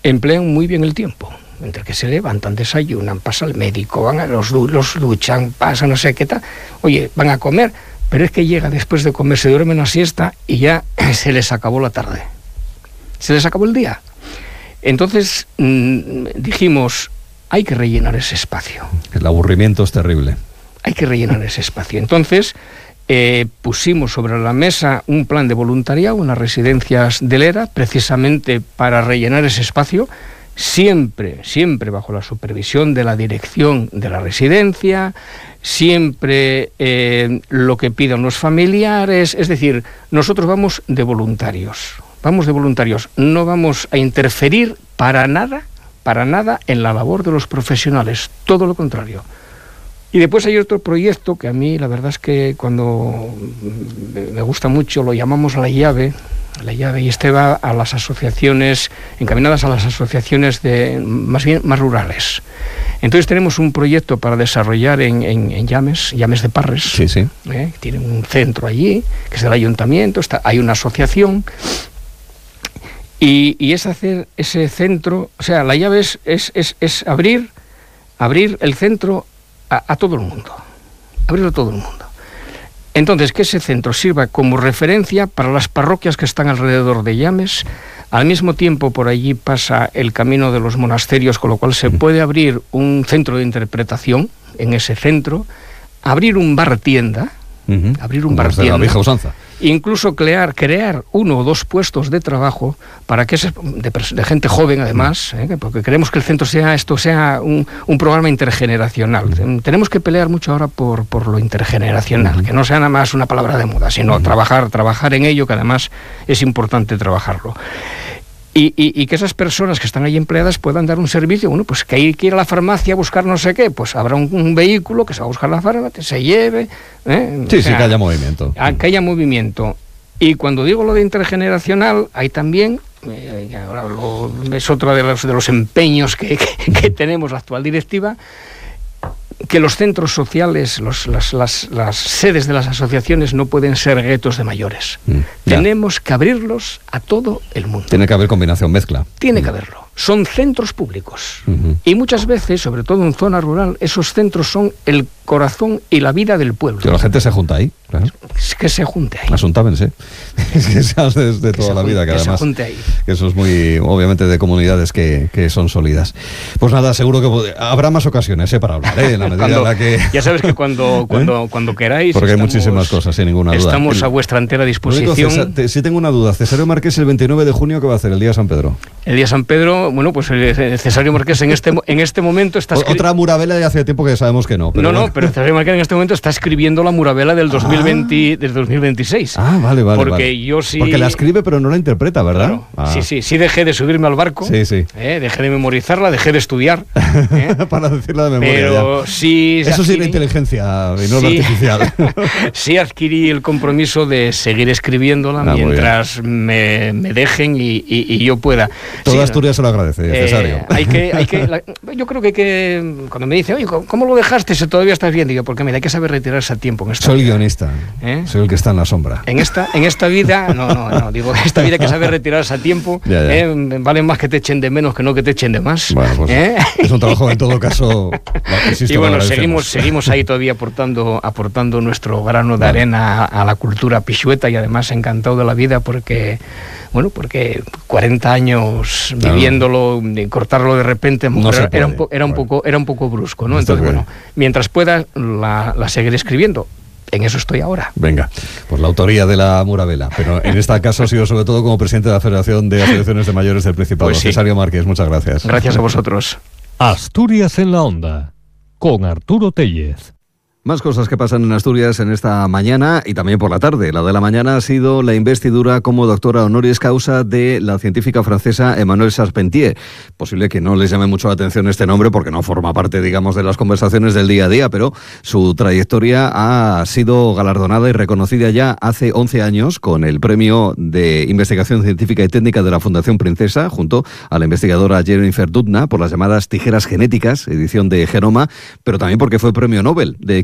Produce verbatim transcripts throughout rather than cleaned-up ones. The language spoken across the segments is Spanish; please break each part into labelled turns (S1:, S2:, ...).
S1: emplean muy bien el tiempo. Entre que se levantan, desayunan, pasa al médico, van a los, los duchan, pasan no sé qué tal. Oye, van a comer, pero es que llega después de comer, se duerme una siesta y ya se les acabó la tarde. Se les acabó el día. Entonces mmm, dijimos, hay que rellenar ese espacio.
S2: El aburrimiento es terrible.
S1: Hay que rellenar ese espacio. Entonces eh, pusimos sobre la mesa un plan de voluntariado en las residencias del ERA, precisamente para rellenar ese espacio, siempre, siempre bajo la supervisión de la dirección de la residencia, siempre eh, lo que pidan los familiares, es decir, nosotros vamos de voluntarios, vamos de voluntarios, no vamos a interferir para nada, para nada en la labor de los profesionales, todo lo contrario. Y después hay otro proyecto que a mí la verdad es que cuando me gusta mucho, lo llamamos La Llave, La Llave, y este va a las asociaciones, encaminadas a las asociaciones de más bien más rurales. Entonces tenemos un proyecto para desarrollar en, en, en Llames, Llames de Parres.
S2: Sí, sí.
S1: ¿eh? Tienen un centro allí, que es del ayuntamiento, está, hay una asociación, y, y es hacer ese centro, o sea, La Llave es, es, es, es abrir, abrir el centro a, a todo el mundo, abrirlo a todo el mundo. Entonces, que ese centro sirva como referencia para las parroquias que están alrededor de Llames. Al mismo tiempo, por allí pasa el camino de los monasterios, con lo cual se puede abrir un centro de interpretación en ese centro, abrir un bar-tienda, uh-huh. abrir un bar-tienda,
S2: la vieja usanza.
S1: Incluso crear, crear uno o dos puestos de trabajo para que ese, de, de gente joven además, ¿eh? porque queremos que el centro sea esto sea un, un programa intergeneracional. Uh-huh. Tenemos que pelear mucho ahora por, por lo intergeneracional, uh-huh. que no sea nada más una palabra de moda, sino uh-huh. trabajar, trabajar en ello, que además es importante trabajarlo. Y, y, y que esas personas que están ahí empleadas puedan dar un servicio, bueno, pues que hay que ir a la farmacia a buscar no sé qué, pues habrá un, un vehículo que se va a buscar la farmacia, se lleve... ¿eh?
S2: Sí,
S1: o sea,
S2: sí, que haya movimiento.
S1: Que haya movimiento. Y cuando digo lo de intergeneracional, hay también, eh, ahora lo, es otro de los, de los empeños que, que, que tenemos la actual directiva, que los centros sociales, los, las, las, las sedes de las asociaciones no pueden ser guetos de mayores. Mm, Tenemos que abrirlos a todo el mundo.
S2: Tiene que haber combinación, mezcla.
S1: Tiene
S2: mm.
S1: que haberlo. Son centros públicos.
S2: Uh-huh.
S1: Y muchas veces, sobre todo en zona rural, esos centros son el corazón y la vida del pueblo.
S2: Que la gente se junta ahí, claro.
S1: Es que se junte ahí.
S2: Asuntábense. Es que se hace desde toda la vida, que,
S1: que
S2: además
S1: se junte ahí.
S2: Que eso es muy, obviamente, de comunidades que, que son sólidas. Pues nada, seguro que habrá más ocasiones ¿eh? para hablar, ¿eh? en la medida
S1: cuando,
S2: en la que...
S1: Ya sabes que cuando, cuando, ¿Eh? cuando queráis...
S2: Porque
S1: estamos,
S2: hay muchísimas cosas, sin ninguna duda.
S1: Estamos
S2: el,
S1: a vuestra entera disposición.
S2: César, te, sí tengo una duda. Cesario Marqués, el veintinueve de junio, ¿qué va a hacer? El día de San Pedro.
S1: El día de San Pedro, bueno, pues el Cesario Marqués en este, en este momento está...
S2: Escri- Otra Murabela de hace tiempo que sabemos que no. Pero
S1: no,
S2: bueno.
S1: no, pero el Cesario Marqués en este momento está escribiendo la Murabela del dos mil veinte, ah. del dos mil veintiséis.
S2: Ah, vale, vale.
S1: Porque
S2: vale.
S1: yo sí...
S2: Porque la escribe pero no la interpreta, ¿verdad?
S1: Claro.
S2: Ah.
S1: Sí, sí, sí dejé de subirme al barco.
S2: Sí, sí.
S1: Eh, dejé de memorizarla, dejé de estudiar. ¿eh?
S2: Para decirla de memoria.
S1: Pero
S2: ya.
S1: sí...
S2: Eso
S1: adquirí,
S2: sí la inteligencia y no
S1: sí,
S2: la artificial.
S1: Sí adquirí el compromiso de seguir escribiéndola ah, mientras me, me dejen y, y, y yo pueda.
S2: Toda
S1: sí,
S2: Asturias se lo agradece, eh, Cesario.
S1: Hay que, hay que, la, yo creo que hay que, cuando me dice, oye, ¿cómo lo dejaste si todavía estás bien? Digo, porque mira, hay que saber retirarse a tiempo. En esta
S2: Soy
S1: vida.
S2: guionista, ¿Eh? soy el que está en la sombra.
S1: En esta, en esta vida, no, no, no, digo, en esta vida hay que saber retirarse a tiempo.
S2: Ya, ya.
S1: ¿eh? Vale más que te echen de menos que no que te echen de más.
S2: Bueno, pues
S1: ¿eh?
S2: es un trabajo en todo caso.
S1: Y bueno, seguimos, seguimos ahí todavía aportando, aportando nuestro grano de vale. arena a, a la cultura pichueta y además encantado de la vida porque, bueno, porque cuarenta años claro. viviéndolo, cortarlo de repente,
S2: no
S1: era,
S2: era,
S1: un, po, era, un poco, era un poco brusco, ¿no?
S2: no
S1: Entonces, bueno, mientras pueda, la, la seguiré escribiendo. En eso estoy ahora.
S2: Venga, pues la autoría de la Murabela, pero en este caso ha sido sobre todo como presidente de la Federación de Asociaciones de Mayores del Principado. Pues sí. Cesario Marqués, muchas gracias.
S1: Gracias a vosotros.
S3: Asturias en la Onda, con Arturo Tellez.
S2: Más cosas que pasan en Asturias en esta mañana y también por la tarde. La de la mañana ha sido la investidura como doctora honoris causa de la científica francesa Emmanuelle Charpentier. Posible que no les llame mucho la atención este nombre porque no forma parte, digamos, de las conversaciones del día a día, pero su trayectoria ha sido galardonada y reconocida ya hace once años con el premio de investigación científica y técnica de la Fundación Princesa, junto a la investigadora Jennifer Doudna, por las llamadas tijeras genéticas, edición de Genoma, pero también porque fue premio Nobel de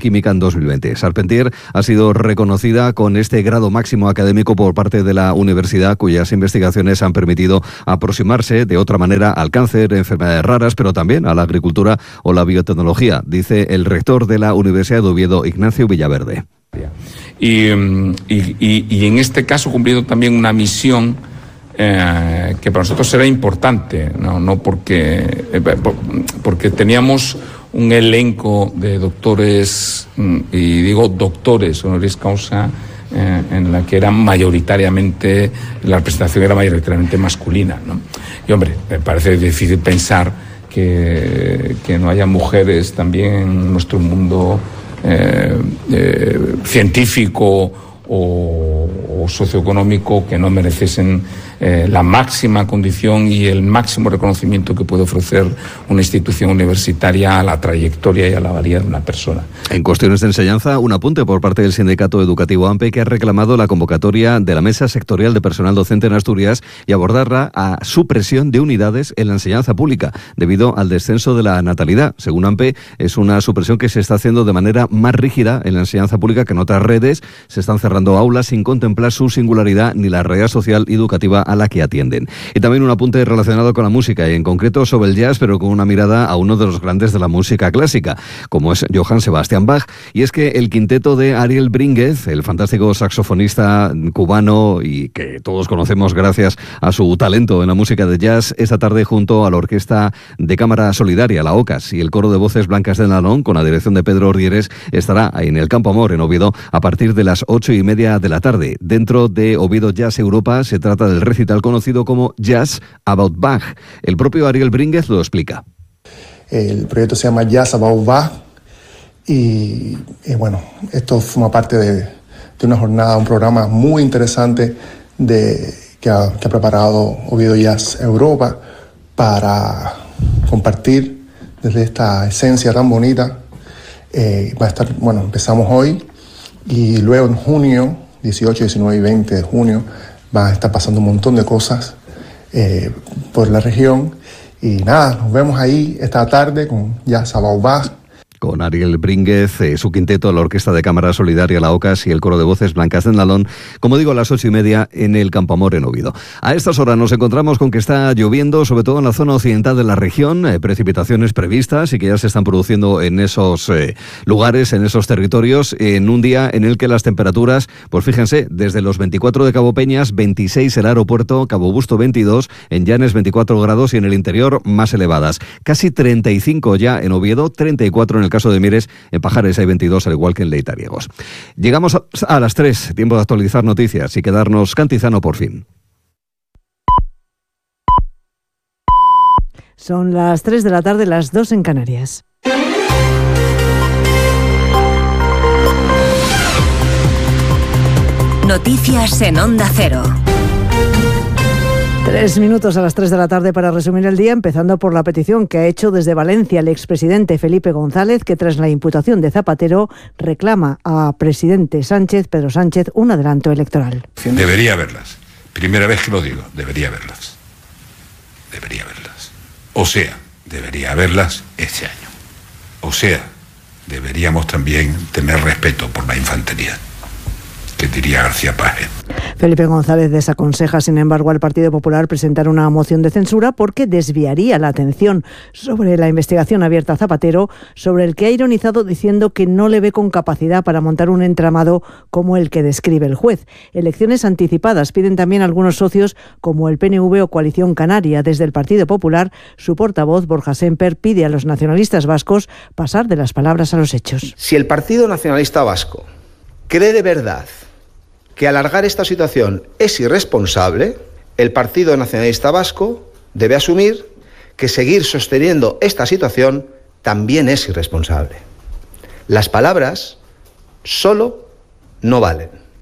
S2: Química en dos mil veinte. Charpentier ha sido reconocida con este grado máximo académico por parte de la universidad, cuyas investigaciones han permitido aproximarse de otra manera al cáncer, enfermedades raras, pero también a la agricultura o la biotecnología, dice el rector de la Universidad de Oviedo, Ignacio Villaverde.
S4: Y, y, y en este caso cumpliendo también una misión eh, que para nosotros era importante, no, no porque, eh, porque teníamos un elenco de doctores, y digo doctores honoris causa, eh, en la que era mayoritariamente, la representación era mayoritariamente masculina, ¿no? Y hombre, me parece difícil pensar que, que no haya mujeres también en nuestro mundo eh, eh, científico o, o socioeconómico que no merecesen eh, la máxima condición y el máximo reconocimiento que puede ofrecer una institución universitaria a la trayectoria y a la valía de una persona.
S2: En cuestiones de enseñanza, un apunte por parte del Sindicato Educativo AMPE, que ha reclamado la convocatoria de la Mesa Sectorial de Personal Docente en Asturias y abordarla a supresión de unidades en la enseñanza pública debido al descenso de la natalidad. Según AMPE, es una supresión que se está haciendo de manera más rígida en la enseñanza pública que en otras redes. Se están cerrando aulas sin contemplar su singularidad ni la realidad social y educativa a la que atienden. Y también un apunte relacionado con la música y en concreto sobre el jazz, pero con una mirada a uno de los grandes de la música clásica, como es Johann Sebastian Bach. Y es que el quinteto de Ariel Brínguez, el fantástico saxofonista cubano y que todos conocemos gracias a su talento en la música de jazz, esta tarde junto a la Orquesta de Cámara Solidaria, la OCAS, y el Coro de Voces Blancas del Nalón, con la dirección de Pedro Ordieres, estará en el Campo Amor, en Oviedo, a partir de las ocho y media de la tarde. Dentro de Oviedo Jazz Europa se trata del recital conocido como Jazz About Bach. El propio Ariel Brínguez lo explica.
S5: El proyecto se llama Jazz About Bach y, y bueno, esto forma parte de, de una jornada, un programa muy interesante de, que, ha, que ha preparado Oviedo Jazz Europa para compartir desde esta esencia tan bonita. Eh, va a estar, bueno, empezamos hoy y luego en junio, dieciocho, diecinueve y veinte de junio, va a estar pasando un montón de cosas eh, por la región. Y nada, nos vemos ahí esta tarde con Jazz About Bach.
S2: Con Ariel Brínguez, eh, su quinteto, la Orquesta de Cámara Solidaria, la OCAS y el Coro de Voces Blancas del Nalón, como digo, a las ocho y media en el Campo Amor en Oviedo. A estas horas nos encontramos con que está lloviendo, sobre todo en la zona occidental de la región, eh, precipitaciones previstas y que ya se están produciendo en esos eh, lugares, en esos territorios, en un día en el que las temperaturas, pues fíjense, desde los veinticuatro de Cabo Peñas, veintiséis el aeropuerto, Cabo Busto veintidós, en Llanes veinticuatro grados y en el interior más elevadas. Casi treinta y cinco ya en Oviedo, treinta y cuatro en el caso de Mieres, en Pajares hay veintidós, al igual que en Leitariegos. Llegamos a, a las tres, tiempo de actualizar noticias y quedarnos cantizano por fin.
S6: Son las tres de la tarde, las dos en Canarias.
S7: Noticias en Onda Cero.
S6: Tres minutos a las tres de la tarde para resumir el día, empezando por la petición que ha hecho desde Valencia el expresidente Felipe González, que tras la imputación de Zapatero reclama a presidente Sánchez, Pedro Sánchez, un adelanto electoral.
S8: Debería haberlas. Primera vez que lo digo, debería haberlas. Debería haberlas. O sea, debería haberlas este año. O sea, deberíamos también tener respeto por la infantería, que diría García Páez.
S6: Felipe González desaconseja, sin embargo, al Partido Popular presentar una moción de censura porque desviaría la atención sobre la investigación abierta a Zapatero, sobre el que ha ironizado diciendo que no le ve con capacidad para montar un entramado como el que describe el juez. Elecciones anticipadas piden también algunos socios como el P N V o Coalición Canaria. Desde el Partido Popular, su portavoz, Borja Semper, pide a los nacionalistas vascos pasar de las palabras a los hechos.
S9: Si el Partido Nacionalista Vasco cree de verdad que alargar esta situación es irresponsable, el Partido Nacionalista Vasco debe asumir que seguir sosteniendo esta situación también es irresponsable. Las palabras solo no valen.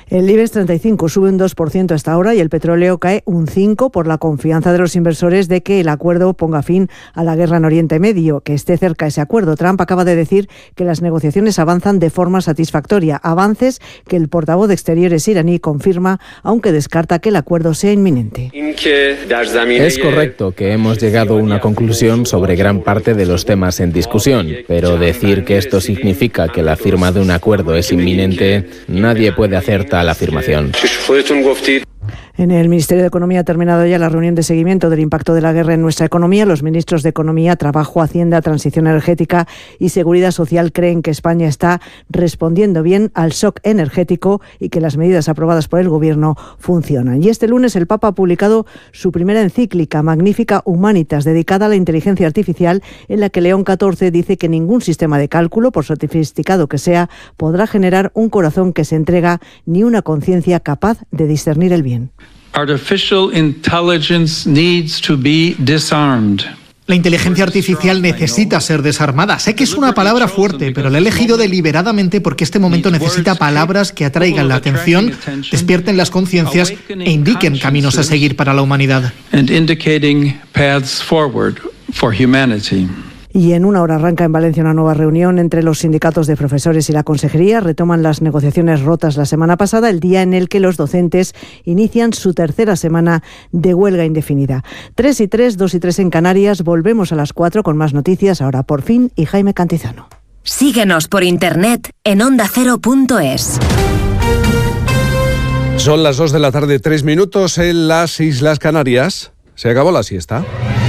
S6: El IBEX treinta y cinco sube un dos por ciento hasta ahora y el petróleo cae un cinco por ciento por la confianza de los inversores de que el acuerdo ponga fin a la guerra en Oriente Medio, que esté cerca ese acuerdo. Trump acaba de decir que las negociaciones avanzan de forma satisfactoria, avances que el portavoz de Exteriores iraní confirma, aunque descarta que el acuerdo sea inminente.
S10: Es correcto que hemos llegado a una conclusión sobre gran parte de los temas en discusión, pero decir que esto significa que la firma de un acuerdo es inminente, nadie puede hacer tal afirmación.
S6: En el Ministerio de Economía ha terminado ya la reunión de seguimiento del impacto de la guerra en nuestra economía. Los ministros de Economía, Trabajo, Hacienda, Transición Energética y Seguridad Social creen que España está respondiendo bien al shock energético y que las medidas aprobadas por el Gobierno funcionan. Y este lunes el Papa ha publicado su primera encíclica, Magnificat Humanitas, dedicada a la inteligencia artificial, en la que León catorce dice que ningún sistema de cálculo, por sofisticado que sea, podrá generar un corazón que se entrega ni una conciencia capaz de discernir el bien.
S11: Artificial intelligence needs to be disarmed.
S12: La inteligencia artificial necesita ser desarmada. Sé que es una palabra fuerte, pero la he elegido deliberadamente porque este momento necesita palabras que atraigan la atención, despierten las conciencias e indiquen caminos a seguir para la humanidad.
S11: And indicating paths forward for humanity.
S6: Y en una hora arranca en Valencia una nueva reunión entre los sindicatos de profesores y la consejería. Retoman las negociaciones rotas la semana pasada, el día en el que los docentes inician su tercera semana de huelga indefinida. Tres y tres, dos y tres en Canarias. Volvemos a las cuatro con más noticias. Ahora Por Fin y Jaime Cantizano.
S7: Síguenos por internet en onda cero punto es.
S13: Son las dos de la tarde, tres minutos en las Islas Canarias. Se acabó la siesta.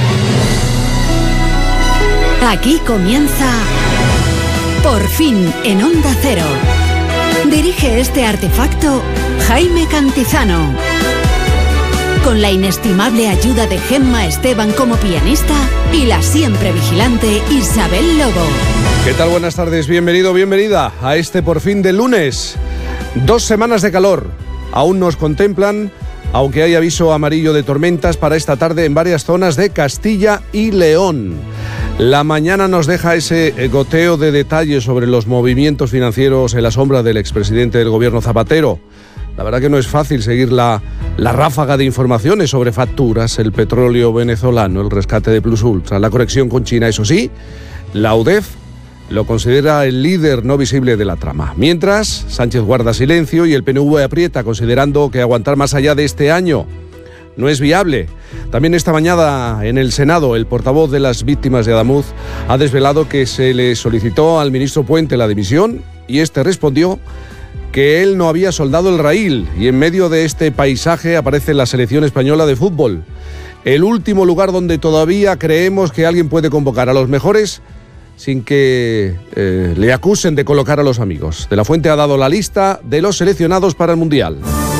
S14: Aquí comienza Por Fin en Onda Cero. Dirige este artefacto Jaime Cantizano. Con la inestimable ayuda de Gemma Esteban como pianista y la siempre vigilante Isabel Lobo.
S13: ¿Qué tal? Buenas tardes, bienvenido, bienvenida a este Por Fin de lunes. Dos semanas de calor aún nos contemplan, aunque hay aviso amarillo de tormentas para esta tarde en varias zonas de Castilla y León. La mañana nos deja ese goteo de detalles sobre los movimientos financieros en la sombra del expresidente del gobierno Zapatero. La verdad que no es fácil seguir la, la ráfaga de informaciones sobre facturas, el petróleo venezolano, el rescate de Plus Ultra, la conexión con China. Eso sí, la U D E F lo considera el líder no visible de la trama. Mientras, Sánchez guarda silencio y el P N V aprieta, considerando que aguantar más allá de este año no es viable. También esta mañana en el Senado, el portavoz de las víctimas de Adamuz ha desvelado que se le solicitó al ministro Puente la dimisión y este respondió que él no había soldado el raíl. Y en medio de este paisaje aparece la selección española de fútbol. El último lugar donde todavía creemos que alguien puede convocar a los mejores sin que eh, le acusen de colocar a los amigos. De la Fuente ha dado la lista de los seleccionados para el Mundial.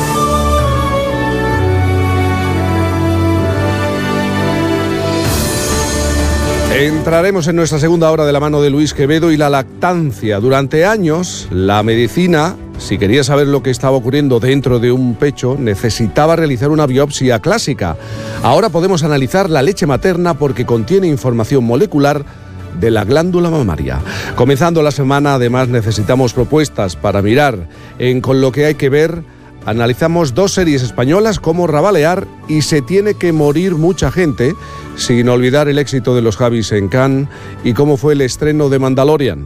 S13: Entraremos en nuestra segunda hora de la mano de Luis Quevedo y la lactancia. Durante años, la medicina, si quería saber lo que estaba ocurriendo dentro de un pecho, necesitaba realizar una biopsia clásica. Ahora podemos analizar la leche materna porque contiene información molecular de la glándula mamaria. Comenzando la semana, además, necesitamos propuestas para mirar en Con lo que hay que ver. Analizamos dos series españolas como Rabalear y Se tiene que morir mucha gente, sin olvidar el éxito de los Javis en Cannes y cómo fue el estreno de Mandalorian.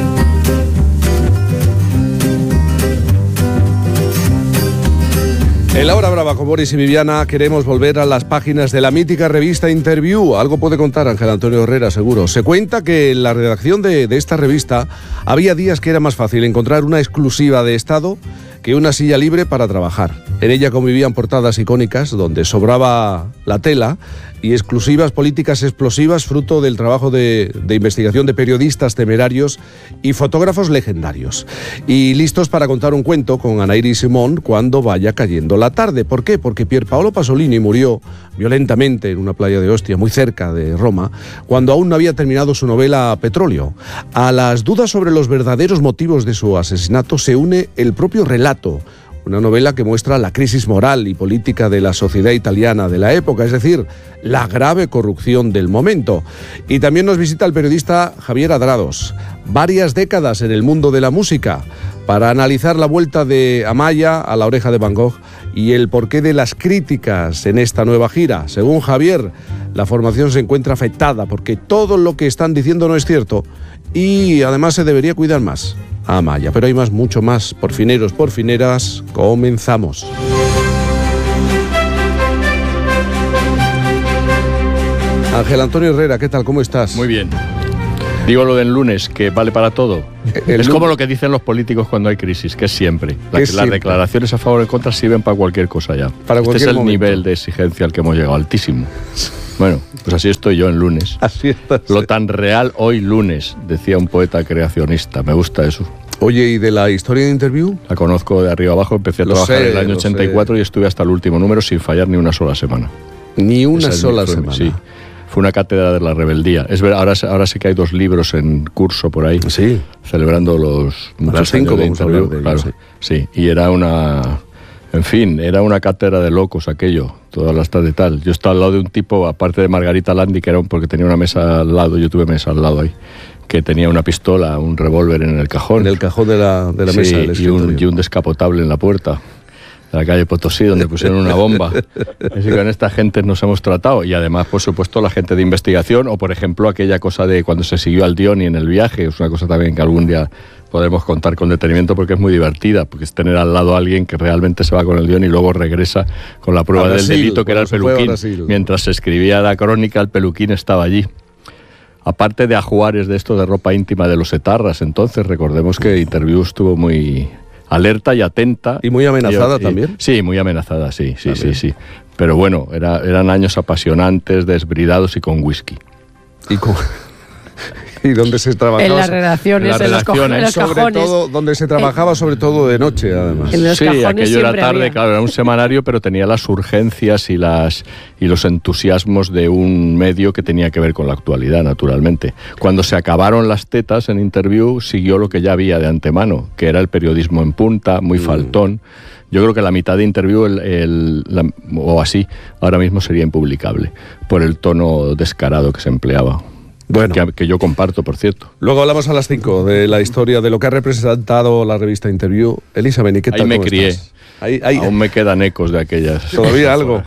S13: En la hora brava con Boris y Viviana queremos volver a las páginas de la mítica revista Interview. Algo puede contar Ángel Antonio Herrera, seguro. Se cuenta que en la redacción de, de esta revista había días que era más fácil encontrar una exclusiva de Estado que una silla libre para trabajar. En ella convivían portadas icónicas donde sobraba la tela y exclusivas políticas explosivas fruto del trabajo de, de investigación de periodistas temerarios y fotógrafos legendarios. Y listos para contar un cuento con Anaïri Simón cuando vaya cayendo la tarde. ¿Por qué? Porque Pierpaolo Pasolini murió violentamente en una playa de Ostia, muy cerca de Roma, cuando aún no había terminado su novela Petróleo. A las dudas sobre los verdaderos motivos de su asesinato se une el propio relato, una novela que muestra la crisis moral y política de la sociedad italiana de la época, es decir, la grave corrupción del momento. Y también nos visita el periodista Javier Adrados, varias décadas en el mundo de la música, para analizar la vuelta de Amaya a La Oreja de Van Gogh y el porqué de las críticas en esta nueva gira. Según Javier, la formación se encuentra afectada porque todo lo que están diciendo no es cierto y además se debería cuidar más a Amaya. Pero hay más, mucho más. Porfineros, porfineras, comenzamos. Ángel Antonio Herrera, ¿qué tal? ¿Cómo estás?
S15: Muy bien. Digo lo del lunes, que vale para todo. El es como lo que dicen los políticos cuando hay crisis, que es siempre. La, es las siempre. Declaraciones a favor o en contra sirven para cualquier cosa ya. Para este es el momento. Nivel de exigencia al que hemos llegado, altísimo. Bueno, pues así estoy yo en lunes.
S13: Así estás.
S15: Lo tan real hoy lunes, decía un poeta creacionista. Me gusta eso.
S13: Oye, ¿y de la historia de Interview?
S15: La conozco de arriba abajo. Empecé a lo trabajar sé, en el año ochenta y cuatro sé. Y estuve hasta el último número sin fallar ni una sola semana.
S13: Ni una Esa sola semana.
S15: Sí. Fue una cátedra de la rebeldía. Es verdad, ahora, ahora sé que hay dos libros en curso por ahí.
S13: Sí.
S15: Celebrando los
S13: muchos cinco años de Interview. De
S15: claro,
S13: sí.
S15: sí. Y era una... En fin, era una cátedra de locos aquello, todas las tardes tal. Yo estaba al lado de un tipo, aparte de Margarita Landi, que era un, porque tenía una mesa al lado, yo tuve mesa al lado ahí, que tenía una pistola, un revólver en el cajón.
S13: En el cajón de la, de la
S15: sí,
S13: mesa del
S15: y un, y un descapotable en la puerta de la calle Potosí, donde pusieron una bomba. Así que con esta gente nos hemos tratado. Y además, por supuesto, la gente de investigación, o por ejemplo, aquella cosa de cuando se siguió al Dioni en el viaje, es una cosa también que algún día podremos contar con detenimiento porque es muy divertida, porque es tener al lado a alguien que realmente se va con el Dioni y luego regresa con la prueba Brasil, del delito, que era el peluquín. Mientras se escribía la crónica, el peluquín estaba allí. Aparte de ajuares de esto de ropa íntima de los etarras, entonces recordemos que Interview estuvo muy alerta y atenta.
S13: ¿Y muy amenazada y, también?
S15: Y, sí, muy amenazada, sí, sí, también. sí, sí. Pero bueno, era, eran años apasionantes, desbridados y con whisky.
S13: Y con... y donde se trabajaba
S6: en las redacciones, en, las en los,
S13: sobre
S6: cajones.
S13: todo donde se trabajaba sobre todo de noche además.
S6: En los
S15: sí, aquello era tarde,
S6: había.
S15: Claro, era un semanario, pero tenía las urgencias y las y los entusiasmos de un medio que tenía que ver con la actualidad, naturalmente. Cuando se acabaron las tetas en Interview, siguió lo que ya había de antemano, que era el periodismo en punta, muy mm. faltón. Yo creo que la mitad de Interview, el, el, la, o así, ahora mismo sería impublicable, por el tono descarado que se empleaba. Bueno, que, que yo comparto, por cierto.
S13: Luego hablamos a las cinco de la historia de lo que ha representado la revista Interview. Elisa Beni, ¿qué tal?
S15: Ahí me crié.
S13: Estás? Ahí, ahí.
S15: Aún me quedan ecos de aquellas.
S13: ¿Todavía algo?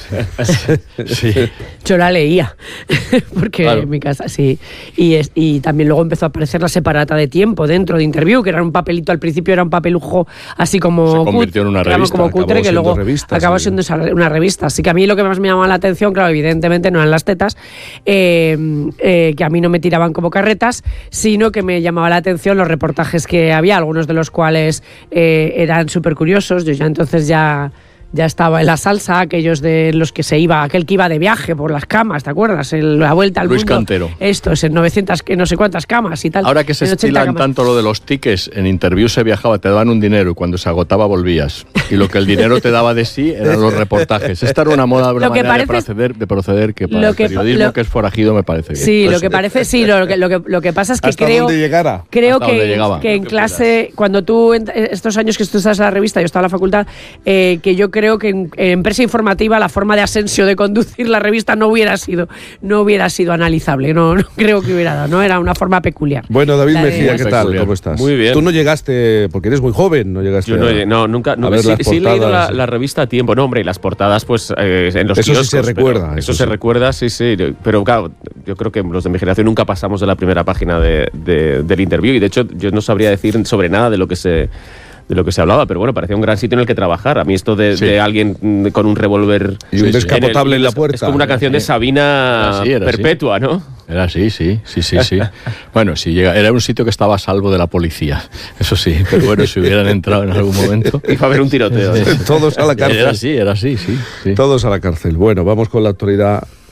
S15: Sí.
S6: Yo la leía, porque claro. en mi casa sí. Y, es, y también luego empezó a aparecer la separata de tiempo dentro de Interview, que era un papelito, al principio era un papelujo así como...
S15: Se convirtió en una revista.
S6: Como cutre, que luego revista, acabó sí. siendo una revista. Así que a mí lo que más me llamaba la atención, claro, evidentemente no eran las tetas, eh, eh, que a mí no me tiraban como carretas, sino que me llamaba la atención los reportajes que había, algunos de los cuales eh, eran súper curiosos. Yo ya entonces ya, ya estaba en la salsa, aquellos de los que se iba, aquel que iba de viaje por las camas, ¿te acuerdas? El, la vuelta al
S15: Luis
S6: mundo.
S15: Cantero.
S6: Esto es en novecientas, no sé cuántas camas y tal.
S15: Ahora que se estilan tanto lo de los tickets, en Interview se viajaba, te daban un dinero y cuando se agotaba volvías. Y lo que el dinero te daba de sí eran los reportajes. Esta era una moda, una manera de proceder, de proceder que para el periodismo lo, que es forajido me parece bien.
S6: Sí, lo que parece, sí, lo que, lo que, lo que pasa es que
S13: hasta
S6: creo,
S13: donde llegara.
S6: creo
S13: hasta
S6: que, que en que clase, cuando tú, estos años que tú estás en la revista, yo estaba en la facultad, eh, que yo creo que en, en prensa informativa la forma de Asensio de conducir la revista no hubiera sido no hubiera sido analizable, no, no creo que hubiera dado, no era una forma peculiar.
S13: Bueno, David Mejía, ¿qué tal? ¿Cómo estás?
S16: Muy bien.
S13: Tú no llegaste, porque eres muy joven, no llegaste
S16: Yo no,
S13: a,
S16: no nunca, no,
S13: a ver
S16: sí,
S13: las
S16: sí he leído la,
S13: portadas.
S16: la revista a tiempo, no hombre, y las portadas pues eh, en los
S13: eso
S16: kioscos.
S13: Sí se recuerda.
S16: Eso,
S13: eso
S16: se
S13: sí.
S16: recuerda, sí, sí, pero claro, yo creo que los de mi generación nunca pasamos de la primera página de, de, del Interview y de hecho yo no sabría decir sobre nada de lo que se... de lo que se hablaba, pero bueno, parecía un gran sitio en el que trabajar. A mí esto de, sí. de alguien con un revólver
S13: y un descapotable en, el, en la puerta.
S16: Es como una canción de Sabina sí, Perpetua,
S15: así.
S16: ¿no?
S15: Era así, sí, sí, sí, sí. Bueno, sí, llega, era un sitio que estaba a salvo de la policía, eso sí, pero bueno, si hubieran entrado en algún momento...
S16: Iba a haber un tiroteo.
S13: Todos a la cárcel.
S15: Era así, era así, sí, sí.
S13: Todos a la cárcel. Bueno, vamos con la actualidad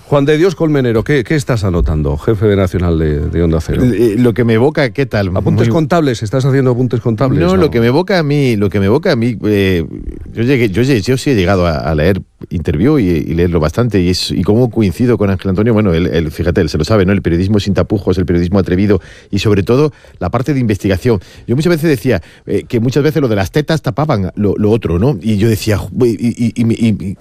S13: Juan de Dios Colmenero, ¿qué, qué estás anotando, jefe de Nacional de, de Onda Cero?
S17: Lo que me evoca, ¿qué tal?
S13: ¿Apuntes Muy... contables? ¿Estás haciendo apuntes contables?
S17: No, no, lo que me evoca a mí, lo que me evoca a mí, eh, yo, llegué, yo, yo sí he llegado a, a leer Interview y, y leerlo bastante, y, es, y cómo coincido con Ángel Antonio, bueno, él, él, fíjate, él se lo sabe, ¿no? El periodismo sin tapujos, el periodismo atrevido, y sobre todo la parte de investigación. Yo muchas veces decía eh, que muchas veces lo de las tetas tapaban lo, lo otro, ¿no? Y yo decía, y, y, y, y, y,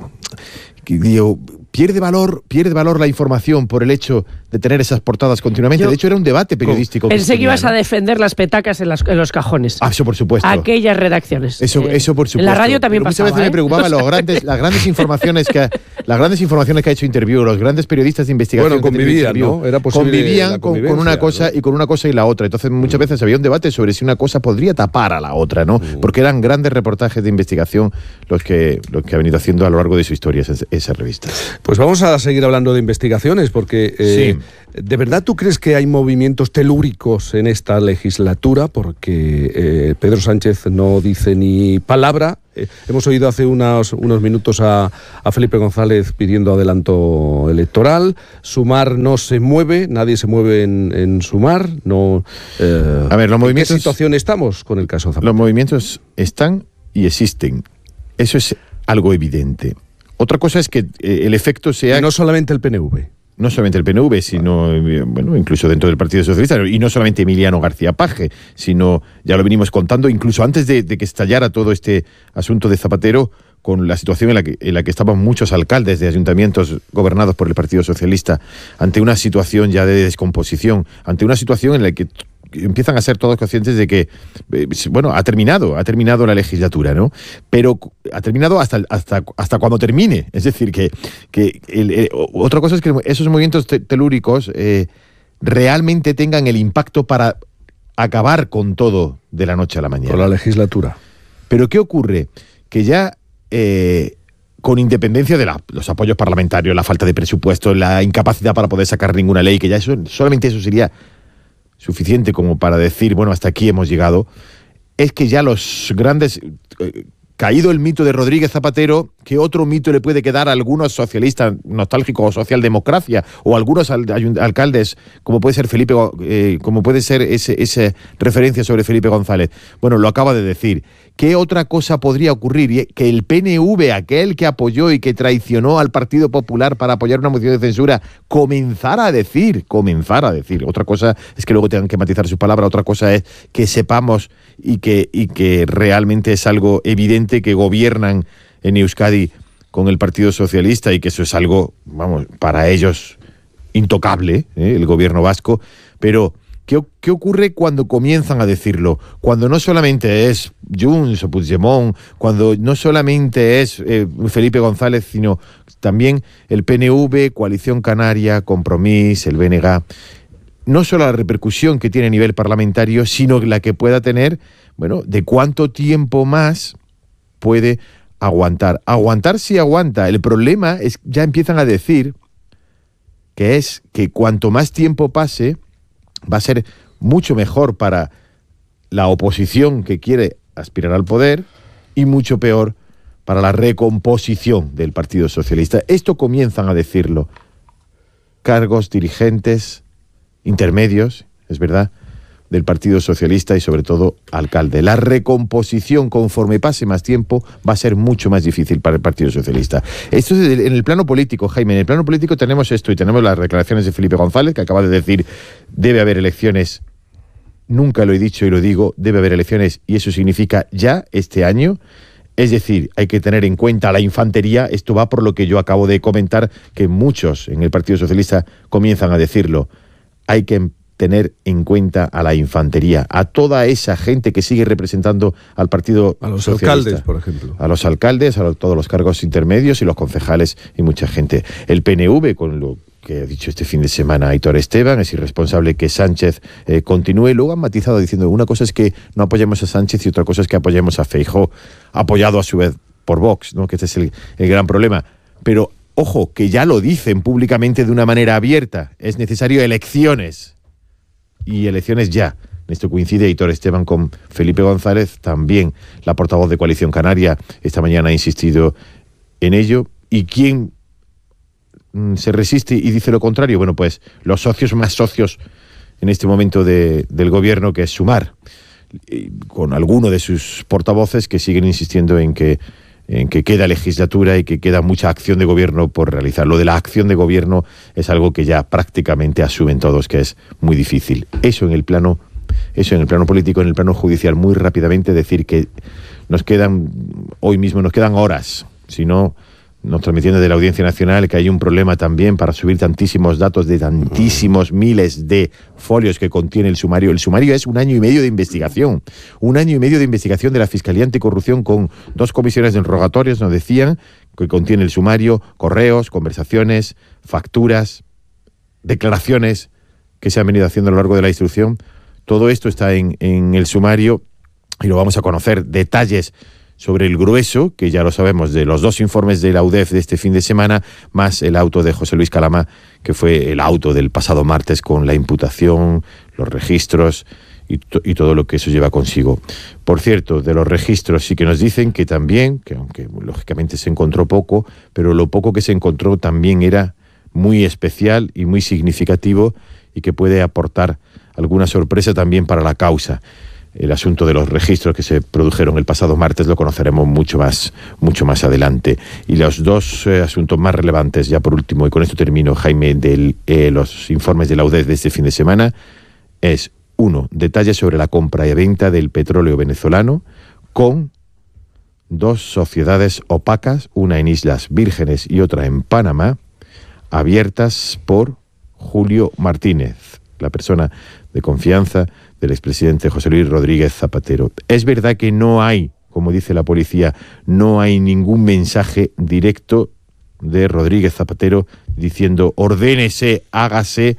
S17: y digo, pierde valor, pierde valor la información por el hecho de tener esas portadas continuamente. Yo, de hecho, era un debate periodístico.
S18: Pensé que ibas a defender las petacas en, las, en los cajones.
S17: Ah, eso por supuesto.
S18: Aquellas redacciones.
S17: Eso, eh, eso por supuesto.
S18: En la radio también
S17: Pero
S18: pasaba.
S17: Muchas veces
S18: ¿eh?
S17: me preocupaba los grandes, las grandes informaciones que las grandes informaciones que ha hecho Interview, los grandes periodistas de investigación.
S13: Bueno, convivían, ¿no? Era posible
S17: convivían con, con una cosa, ¿no? Y con una cosa y la otra. Entonces muchas mm. veces había un debate sobre si una cosa podría tapar a la otra, ¿no? Mm. Porque eran grandes reportajes de investigación los que los que ha venido haciendo a lo largo de su historia esas, esas revistas.
S13: Pues vamos a seguir hablando de investigaciones, porque eh, sí. ¿de verdad tú crees que hay movimientos telúricos en esta legislatura? Porque eh, Pedro Sánchez no dice ni palabra. Eh, hemos oído hace unos, unos minutos a, a Felipe González pidiendo adelanto electoral. Sumar no se mueve, nadie se mueve en, en Sumar. No, eh,
S17: a ver, los movimientos,
S13: ¿en qué situación estamos con el caso Zapatero?
S17: Los movimientos están y existen. Eso es algo evidente. Otra cosa es que eh, el efecto sea...
S13: Y no solamente el P N V.
S17: No solamente el P N V, sino, bueno, incluso dentro del Partido Socialista, y no solamente Emiliano García Paje, sino, ya lo venimos contando, incluso antes de, de que estallara todo este asunto de Zapatero, con la situación en la que, en la que estaban muchos alcaldes de ayuntamientos gobernados por el Partido Socialista, ante una situación ya de descomposición, ante una situación en la que empiezan a ser todos conscientes de que, eh, bueno, ha terminado, ha terminado la legislatura, ¿no? Pero ha terminado hasta, hasta, hasta cuando termine. Es decir, que, que el, el, otra cosa es que esos movimientos te, telúricos eh, realmente tengan el impacto para acabar con todo de la noche a la mañana.
S13: Con la legislatura.
S17: Pero ¿qué ocurre? Que ya... Eh, con independencia de la, los apoyos parlamentarios, la falta de presupuesto, la incapacidad para poder sacar ninguna ley, que ya eso, solamente eso sería suficiente como para decir, bueno, hasta aquí hemos llegado, es que ya los grandes... Eh, caído el mito de Rodríguez Zapatero, ¿qué otro mito le puede quedar a algunos socialistas nostálgicos o socialdemocracia o algunos al, alcaldes, como puede ser Felipe, eh, como puede ser ese, esa referencia sobre Felipe González? Bueno, lo acaba de decir. ¿Qué otra cosa podría ocurrir? Que el P N V, aquel que apoyó y que traicionó al Partido Popular para apoyar una moción de censura, comenzara a decir, comenzara a decir. Otra cosa es que luego tengan que matizar sus palabras, otra cosa es que sepamos y que, y que realmente es algo evidente que gobiernan en Euskadi con el Partido Socialista y que eso es algo, vamos, para ellos intocable, ¿eh? El gobierno vasco. Pero ¿qué, ¿qué ocurre cuando comienzan a decirlo? Cuando no solamente es Junts o Puigdemont, cuando no solamente es eh, Felipe González, sino también el P N V, Coalición Canaria, Compromís, el B N G. No solo la repercusión que tiene a nivel parlamentario, sino la que pueda tener, bueno, de cuánto tiempo más puede aguantar. Aguantar sí aguanta. El problema es que ya empiezan a decir que es que cuanto más tiempo pase, va a ser mucho mejor para la oposición que quiere aspirar al poder y mucho peor para la recomposición del Partido Socialista. Esto comienzan a decirlo cargos, dirigentes, intermedios, es verdad, del Partido Socialista y sobre todo alcalde. La recomposición, conforme pase más tiempo, va a ser mucho más difícil para el Partido Socialista. Esto es en el plano político, Jaime. En el plano político tenemos esto y tenemos las declaraciones de Felipe González, que acaba de decir debe haber elecciones. Nunca lo he dicho y lo digo, debe haber elecciones y eso significa ya este año. Es decir, hay que tener en cuenta la infantería. Esto va por lo que yo acabo de comentar, que muchos en el Partido Socialista comienzan a decirlo. Hay que tener en cuenta a la infantería, a toda esa gente que sigue representando al Partido
S13: A los
S17: Socialista.
S13: alcaldes, por ejemplo.
S17: A los alcaldes, a todos los cargos intermedios y los concejales y mucha gente. El P N V, con lo que ha dicho este fin de semana Aitor Esteban, es irresponsable que Sánchez eh, continúe. Luego han matizado diciendo una cosa es que no apoyemos a Sánchez y otra cosa es que apoyemos a Feijóo, apoyado a su vez por Vox, ¿no? Que este es el, el gran problema. Pero ojo, que ya lo dicen públicamente de una manera abierta. Es necesario elecciones. Y elecciones ya. Esto coincide Aitor Esteban con Felipe González, también la portavoz de Coalición Canaria esta mañana ha insistido en ello. ¿Y quién mm, se resiste y dice lo contrario. Bueno, pues los socios más socios en este momento de, del gobierno, que es Sumar, con alguno de sus portavoces que siguen insistiendo en que, en que queda legislatura y que queda mucha acción de gobierno por realizar. Lo de la acción de gobierno es algo que ya prácticamente asumen todos que es muy difícil. Eso en el plano, eso en el plano político. En el plano judicial, muy rápidamente decir que nos quedan, hoy mismo nos quedan horas, si no nos transmitiendo de la Audiencia Nacional, que hay un problema también para subir tantísimos datos de tantísimos miles de folios que contiene el sumario. El sumario es un año y medio de investigación, un año y medio de investigación de la Fiscalía Anticorrupción con dos comisiones de interrogatorios, nos decían, que contiene el sumario, correos, conversaciones, facturas, declaraciones que se han venido haciendo a lo largo de la instrucción. Todo esto está en, en el sumario y lo vamos a conocer, detalles sobre el grueso, que ya lo sabemos, de los dos informes de la U D E F de este fin de semana, más el auto de José Luis Calama, que fue el auto del pasado martes con la imputación, los registros y, to- y todo lo que eso lleva consigo. Por cierto, de los registros sí que nos dicen que también, que aunque lógicamente se encontró poco, pero lo poco que se encontró también era muy especial y muy significativo y que puede aportar alguna sorpresa también para la causa. El asunto de los registros que se produjeron el pasado martes lo conoceremos mucho más, mucho más adelante. Y los dos eh, asuntos más relevantes, ya por último, y con esto termino, Jaime, de eh, los informes de la U D E F de este fin de semana, es, uno, detalles sobre la compra y venta del petróleo venezolano con dos sociedades opacas, una en Islas Vírgenes y otra en Panamá, abiertas por Julio Martínez, la persona de confianza del expresidente José Luis Rodríguez Zapatero. Es verdad que no hay, como dice la policía, no hay ningún mensaje directo de Rodríguez Zapatero diciendo ordénese, hágase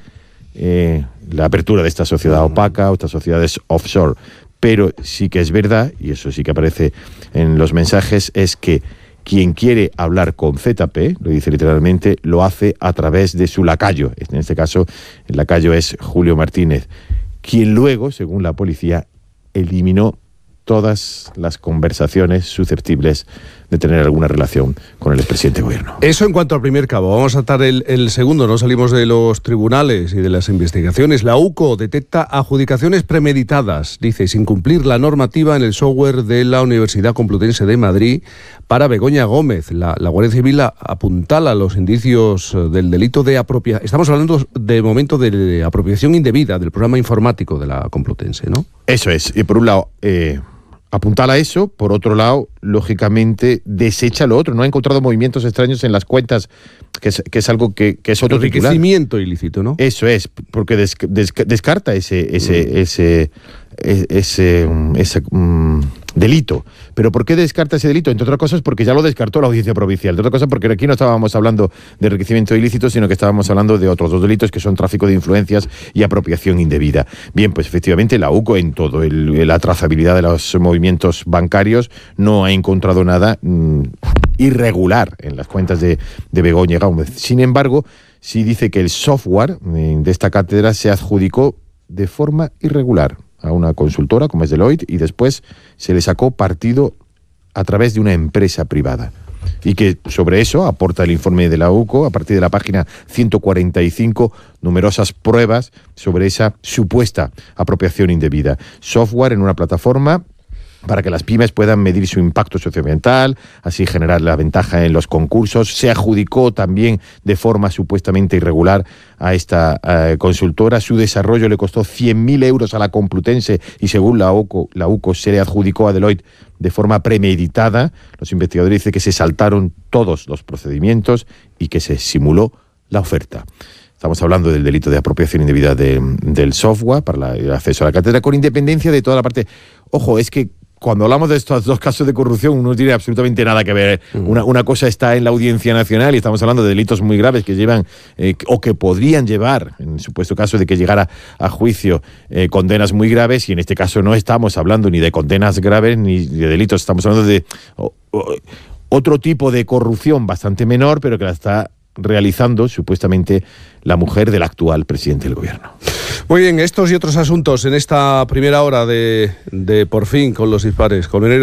S17: eh, la apertura de esta sociedad opaca o estas sociedades offshore. Pero sí que es verdad, y eso sí que aparece en los mensajes, es que quien quiere hablar con Z P, lo dice literalmente, lo hace a través de su lacayo. En este caso, el lacayo es Julio Martínez, quien luego, según la policía, eliminó todas las conversaciones susceptibles de tener alguna relación con el expresidente de gobierno.
S13: Eso en cuanto al primer cabo. Vamos a atar el, el segundo. No salimos de los tribunales y de las investigaciones. La U C O detecta adjudicaciones premeditadas, dice, sin cumplir la normativa en el software de la Universidad Complutense de Madrid para Begoña Gómez. La, la Guardia Civil apuntala los indicios del delito de apropiación. Estamos hablando de momento de apropiación indebida del programa informático de la Complutense, ¿no?
S17: Eso es. Y por un lado, eh, apuntala eso. Por otro lado, lógicamente, desecha lo otro. No ha encontrado movimientos extraños en las cuentas, que es, que es algo que, que es otro titular.
S13: Enriquecimiento ilícito, ¿no?
S17: Eso es, porque des, des, descarta ese ese mm. ese ese, ese, ese um, delito. ¿Pero por qué descarta ese delito? Entre otras cosas porque ya lo descartó la Audiencia Provincial. Entre otras cosas porque aquí no estábamos hablando de enriquecimiento ilícito, sino que estábamos hablando de otros dos delitos que son tráfico de influencias y apropiación indebida. Bien, pues efectivamente la U C O en todo el, la trazabilidad de los movimientos bancarios no ha encontrado nada mmm, irregular en las cuentas de, de Begoña Gómez. Sin embargo, sí dice que el software de esta cátedra se adjudicó de forma irregular a una consultora como es Deloitte y después se le sacó partido a través de una empresa privada. Y que sobre eso aporta el informe de la U C O, a partir de la página ciento cuarenta y cinco, numerosas pruebas sobre esa supuesta apropiación indebida. Software en una plataforma para que las pymes puedan medir su impacto socioambiental, así generar la ventaja en los concursos. Se adjudicó también de forma supuestamente irregular a esta uh, consultora. Su desarrollo le costó cien mil euros a la Complutense y según la U C O, la U C O se le adjudicó a Deloitte de forma premeditada. Los investigadores dicen que se saltaron todos los procedimientos y que se simuló la oferta. Estamos hablando del delito de apropiación indebida de, del software para la, el acceso a la cátedra, con independencia de toda la parte. Ojo, es que cuando hablamos de estos dos casos de corrupción, no tiene absolutamente nada que ver. Una, una cosa está en la Audiencia Nacional y estamos hablando de delitos muy graves que llevan eh, o que podrían llevar, en el supuesto caso de que llegara a juicio, eh, condenas muy graves, y en este caso no estamos hablando ni de condenas graves ni de delitos, estamos hablando de o, o, otro tipo de corrupción bastante menor, pero que la está realizando supuestamente la mujer del actual presidente del gobierno.
S13: Muy bien, estos y otros asuntos en esta primera hora de, de Por Fin con los Dispares. Colmenero,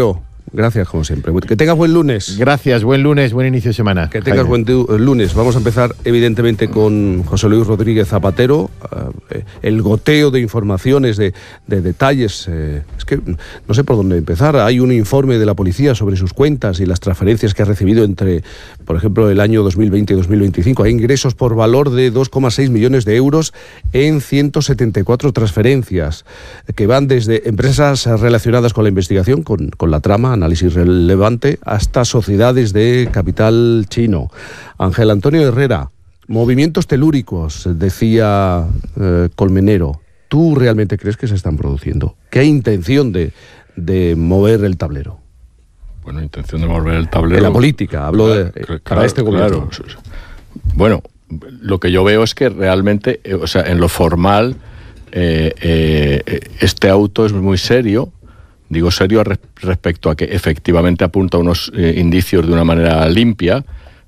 S13: Gracias, como siempre. Que tengas buen lunes.
S17: Gracias, buen lunes, buen inicio de semana.
S13: Que tengas
S17: Jaime.
S13: buen lunes. Vamos a empezar, evidentemente, con José Luis Rodríguez Zapatero. Uh, el goteo de informaciones, de, de detalles. Eh, es que no sé por dónde empezar. Hay un informe de la policía sobre sus cuentas y las transferencias que ha recibido entre, por ejemplo, el año dos mil veinte y dos mil veinticinco. Hay ingresos por valor de dos coma seis millones de euros en ciento setenta y cuatro transferencias que van desde empresas relacionadas con la investigación, con, con la trama, análisis relevante, hasta sociedades de capital chino. Ángel Antonio Herrera, movimientos telúricos, decía eh, Colmenero. ¿Tú realmente crees que se están produciendo? ¿Qué hay intención de, de mover el tablero?
S15: Bueno, intención de mover el tablero...
S13: En la política, hablo de...
S15: Claro,
S13: para este gobierno.
S15: Claro. Bueno, lo que yo veo es que realmente, o sea, en lo formal, eh, eh, este auto es muy serio. Digo serio res- respecto a que efectivamente apunta unos eh, indicios de una manera limpia,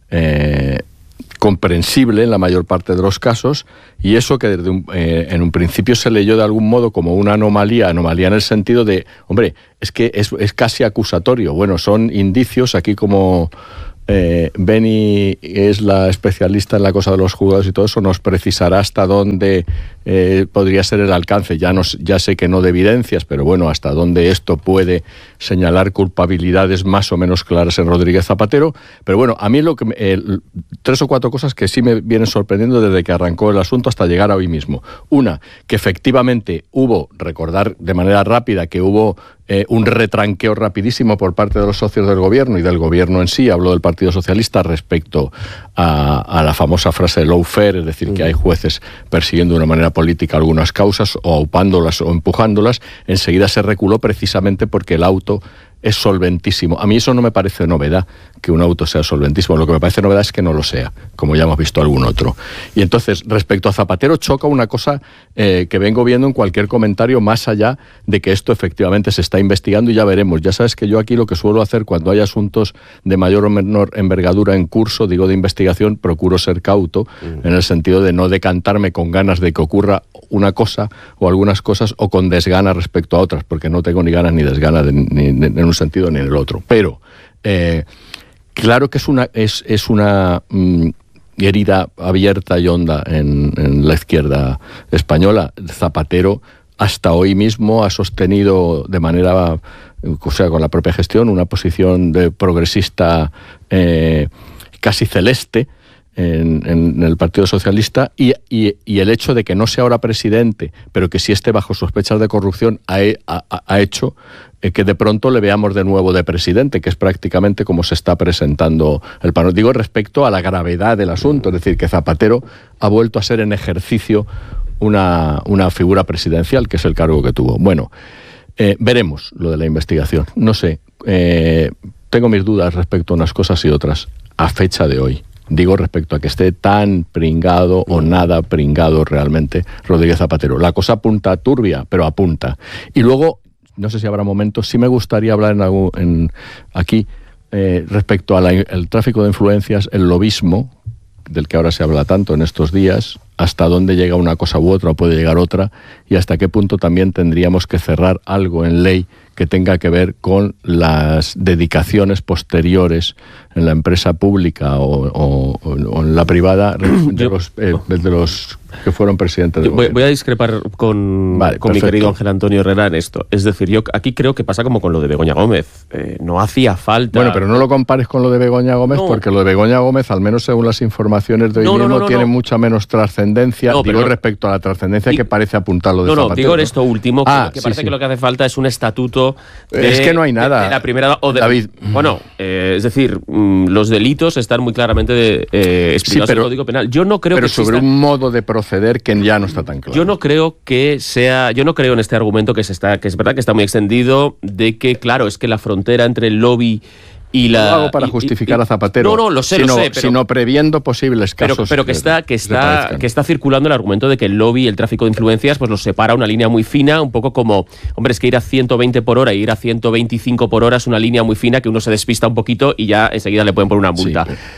S15: eh, comprensible en la mayor parte de los casos, y eso que desde un, eh, en un principio se leyó de algún modo como una anomalía, anomalía en el sentido de, hombre, es que es, es casi acusatorio. Bueno, son indicios, aquí como eh, Beni es la especialista en la cosa de los juzgados y todo eso, nos precisará hasta dónde eh, podría ser el alcance. Ya, nos, ya sé que no de evidencias, pero bueno, hasta dónde esto puede señalar culpabilidades más o menos claras en Rodríguez Zapatero. Pero bueno, a mí lo que me, eh, tres o cuatro cosas que sí me vienen sorprendiendo desde que arrancó el asunto hasta llegar a hoy mismo. Una, que efectivamente hubo, recordar de manera rápida que hubo eh, un retranqueo rapidísimo por parte de los socios del gobierno y del gobierno en sí, hablo del Partido Socialista, respecto a, a la famosa frase de lawfare, es decir, que hay jueces persiguiendo de una manera política algunas causas o aupándolas o empujándolas. Enseguida se reculó precisamente porque el auto es solventísimo. A mí eso no me parece novedad, que un auto sea solventísimo. Lo que me parece novedad es que no lo sea, como ya hemos visto algún otro. Y entonces, respecto a Zapatero, choca una cosa eh, que vengo viendo en cualquier comentario, más allá de que esto efectivamente se está investigando y ya veremos. Ya sabes que yo aquí lo que suelo hacer cuando hay asuntos de mayor o menor envergadura en curso, digo de investigación, procuro ser cauto, mm. en el sentido de no decantarme con ganas de que ocurra una cosa o algunas cosas o con desgana respecto a otras, porque no tengo ni ganas ni desgana de, ni, ni, en un sentido ni en el otro. Pero eh, claro que es una es, es una mm, herida abierta y honda en, en la izquierda española. Zapatero hasta hoy mismo ha sostenido de manera, o sea, con la propia gestión, una posición de progresista eh, casi celeste En, en el Partido Socialista, y, y, y el hecho de que no sea ahora presidente, pero que sí esté bajo sospechas de corrupción, ha, ha, ha hecho eh, que de pronto le veamos de nuevo de presidente, que es prácticamente como se está presentando el panorama. Digo respecto a la gravedad del asunto, es decir, que Zapatero ha vuelto a ser en ejercicio una, una figura presidencial, que es el cargo que tuvo. Bueno, eh, veremos lo de la investigación. No sé, eh, tengo mis dudas respecto a unas cosas y otras a fecha de hoy. Digo respecto a que esté tan pringado o nada pringado realmente Rodríguez Zapatero. La cosa apunta turbia, pero apunta. Y luego, no sé si habrá momentos, sí me gustaría hablar en, algún, en aquí eh, respecto al tráfico de influencias, el lobismo, del que ahora se habla tanto en estos días, hasta dónde llega una cosa u otra o puede llegar otra, y hasta qué punto también tendríamos que cerrar algo en ley que tenga que ver con las dedicaciones posteriores en la empresa pública o, o, o en la privada de los, eh, de los que fueron presidentes de
S16: voy, voy a discrepar con, vale, con mi querido Ángel Antonio Herrera en esto. Es decir, yo aquí creo que pasa como con lo de Begoña Gómez. Eh, no hacía falta...
S15: Bueno, pero no lo compares con lo de Begoña Gómez, no. Porque lo de Begoña Gómez, al menos según las informaciones de hoy no, mismo, no, no, no, tiene no. mucha menos trascendencia. No, digo no, respecto a la trascendencia digo, que parece apuntar lo de
S16: no,
S15: Zapatero.
S16: No, digo esto último, que,
S15: ah,
S16: que
S15: sí,
S16: parece
S15: sí.
S16: que lo que hace falta es un estatuto de,
S15: es que no hay nada.
S16: De, de la primera... O de,
S15: David.
S16: Bueno, eh, es decir, mmm, los delitos están muy claramente de, eh, explicados sí, pero, en el Código Penal. Yo no creo
S15: pero
S16: que
S15: sobre
S16: exista,
S15: un modo de proceder que ya no está tan claro.
S16: Yo no creo que sea... Yo no creo en este argumento que se está que es verdad que está muy extendido, de que, claro, es que la frontera entre el lobby y la...
S15: No lo hago para y, justificar y, a Zapatero.
S16: No, no, lo sé,
S15: sino,
S16: lo sé. Pero,
S15: sino previendo posibles casos.
S16: Pero, pero que, está, que, está, que está circulando el argumento de que el lobby y el tráfico de influencias pues los separa una línea muy fina, un poco como, hombre, es que ir a ciento veinte por hora y ir a ciento veinticinco por hora es una línea muy fina que uno se despista un poquito y ya enseguida le pueden poner una multa.
S15: Sí,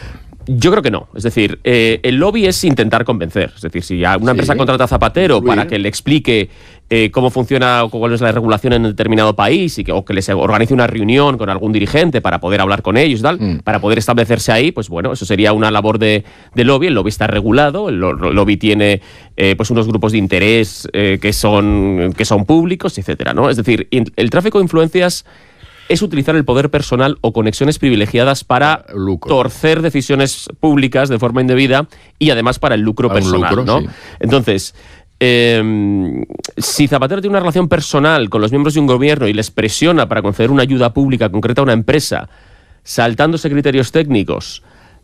S16: Yo creo que no. Es decir, eh, el lobby es intentar convencer. Es decir, si una empresa sí. contrata a Zapatero Influir. para que le explique eh, cómo funciona o cuál es la regulación en un determinado país y que, o que les organice una reunión con algún dirigente para poder hablar con ellos y tal, mm. para poder establecerse ahí, pues bueno, eso sería una labor de, de lobby. El lobby está regulado, el, el lobby tiene eh, pues unos grupos de interés eh, que, son, que son públicos, etcétera, ¿no? Es decir, el tráfico de influencias es utilizar el poder personal o conexiones privilegiadas para lucro. torcer decisiones públicas de forma indebida y además para el lucro para personal, lucro, ¿no? Sí. Entonces, eh, si Zapatero tiene una relación personal con los miembros de un gobierno y les presiona para conceder una ayuda pública concreta a una empresa, saltándose criterios técnicos,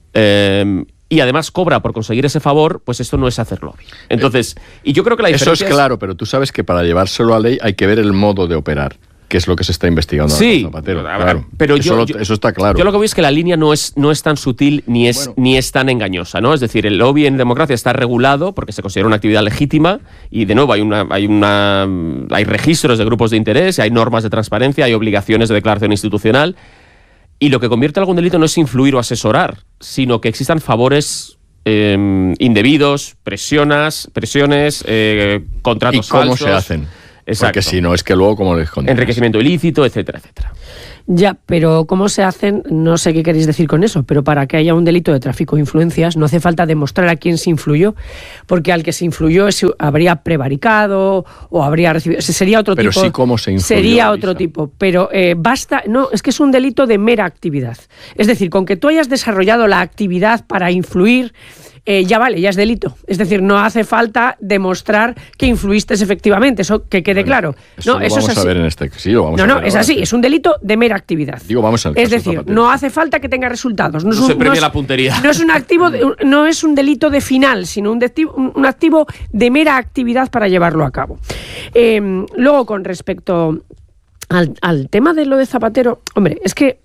S16: eh, y además cobra por conseguir ese favor, pues esto no es hacer lobby. Entonces, y yo creo que la diferencia
S15: Eso es claro, pero tú sabes que para llevárselo a ley hay que ver el modo de operar, que es lo que se está investigando
S16: sí,
S15: ahora con Zapatero.
S16: Pero,
S15: claro.
S16: pero
S15: eso,
S16: yo,
S15: lo,
S16: yo,
S15: eso está claro.
S16: Yo lo que veo es que la línea no es, no es tan sutil ni es, bueno. ni es tan engañosa, ¿no? Es decir, el lobby en democracia está regulado porque se considera una actividad legítima y, de nuevo, hay, una, hay, una, hay registros de grupos de interés, hay normas de transparencia, hay obligaciones de declaración institucional, y lo que convierte algún delito no es influir o asesorar, sino que existan favores eh, indebidos, presionas, presiones, eh, contratos
S15: falsos. ¿Y cómo
S16: falsos.
S15: se hacen?
S16: Exacto.
S15: Porque si no, es que luego como les condenas.
S16: Enriquecimiento ilícito, etcétera, etcétera.
S18: Ya, pero ¿cómo se hacen? No sé qué queréis decir con eso, pero para que haya un delito de tráfico de influencias no hace falta demostrar a quién se influyó, porque al que se influyó es, habría prevaricado o habría recibido... Sería otro
S15: pero
S18: tipo...
S15: Pero sí, ¿cómo se influyó?
S18: Sería otro tipo, pero eh, basta... No, es que es un delito de mera actividad. Es decir, con que tú hayas desarrollado la actividad para influir... Eh, ya vale, ya es delito. Es decir, no hace falta demostrar que influiste efectivamente, eso que quede bueno, claro.
S15: Eso
S18: no,
S15: lo
S18: eso
S15: vamos
S18: es así.
S15: a ver en este. Sí, lo vamos
S18: no,
S15: a
S18: no,
S15: ver
S18: es
S15: ahora,
S18: así,
S15: sí.
S18: es un delito de mera actividad.
S15: Digo, vamos al
S18: es
S15: caso
S18: decir,
S15: Zapatero.
S18: no hace falta que tenga resultados. No,
S16: no
S18: es un,
S16: se premia
S18: no es,
S16: la puntería.
S18: No es un activo, de, no es un delito de final, sino un, de, un, un activo de mera actividad para llevarlo a cabo. Eh, luego, con respecto al, al tema de lo de Zapatero, hombre, es que